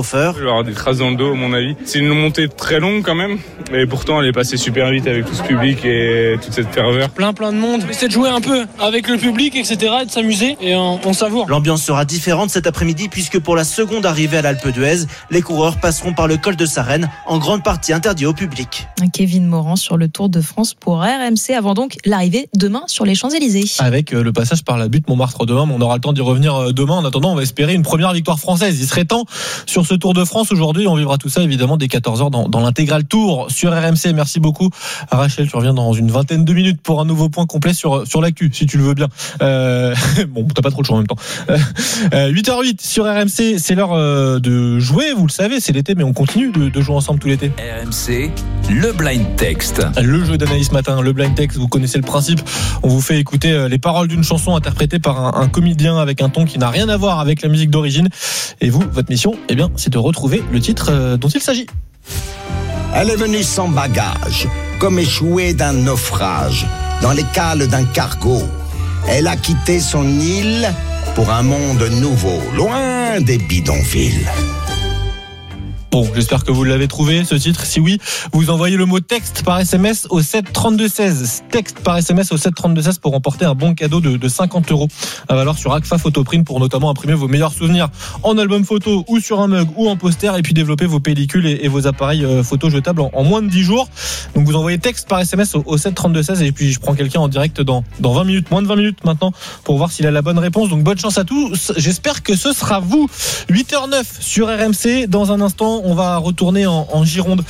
chauffeur. Il va y avoir des traces dans le dos, à mon avis. C'est une montée très longue quand même, mais pourtant elle est passée super vite avec tout ce public et toute cette ferveur. Plein plein de monde. On essaie de jouer un peu avec le public, et cetera, et de s'amuser, et on, on savoure. L'ambiance sera différente cet après-midi puisque pour la seconde arrivée à l'Alpe d'Huez, les coureurs passeront par le col de Sarenne, en grande partie interdit au public. Kevin Morand sur le Tour de France pour R M C, avant donc l'arrivée demain sur les Champs-Élysées. Avec le passage par la butte Montmartre demain, mais on aura le temps d'y revenir demain. En attendant, on va espérer une première victoire française. Il serait temps sur ce Tour de France aujourd'hui. On vivra tout ça évidemment dès quatorze heures dans, dans l'intégral Tour sur R M C. Merci beaucoup Rachel, tu reviens dans une vingtaine de minutes pour un nouveau point complet sur, sur l'actu, si tu le veux bien. Euh, bon, t'as pas trop de choix en même temps. Euh, huit heures huit sur R M C, c'est l'heure de jouer, vous le savez, c'est l'été, mais on continue de, de jouer ensemble tout l'été. R M C, le blind text. Le jeu d'analyse matin, le blind text, vous connaissez le principe. On vous fait écouter les paroles d'une chanson interprétée par un, un comédien avec un ton qui n'a rien à voir avec la musique d'origine. Et vous, votre mission, eh bien, c'est de retrouver le titre dont il s'agit. Elle est venue sans bagage, comme échouée d'un naufrage, dans les cales d'un cargo. Elle a quitté son île pour un monde nouveau, loin des bidonvilles. Bon, j'espère que vous l'avez trouvé, ce titre. Si oui, vous envoyez le mot texte par S M S au sept trente-deux seize. Texte par S M S au sept trente-deux seize pour remporter un bon cadeau de, de cinquante euros à valeur sur Agfa Photoprint pour notamment imprimer vos meilleurs souvenirs en album photo ou sur un mug ou en poster et puis développer vos pellicules et, et vos appareils photo jetables en, en moins de dix jours. Donc vous envoyez texte par S M S au, au sept trente-deux seize et puis je prends quelqu'un en direct dans, dans vingt minutes, moins de vingt minutes maintenant pour voir s'il a la bonne réponse. Donc bonne chance à tous. J'espère que ce sera vous. huit heures neuf sur R M C. Dans un instant, on va retourner en, en Gironde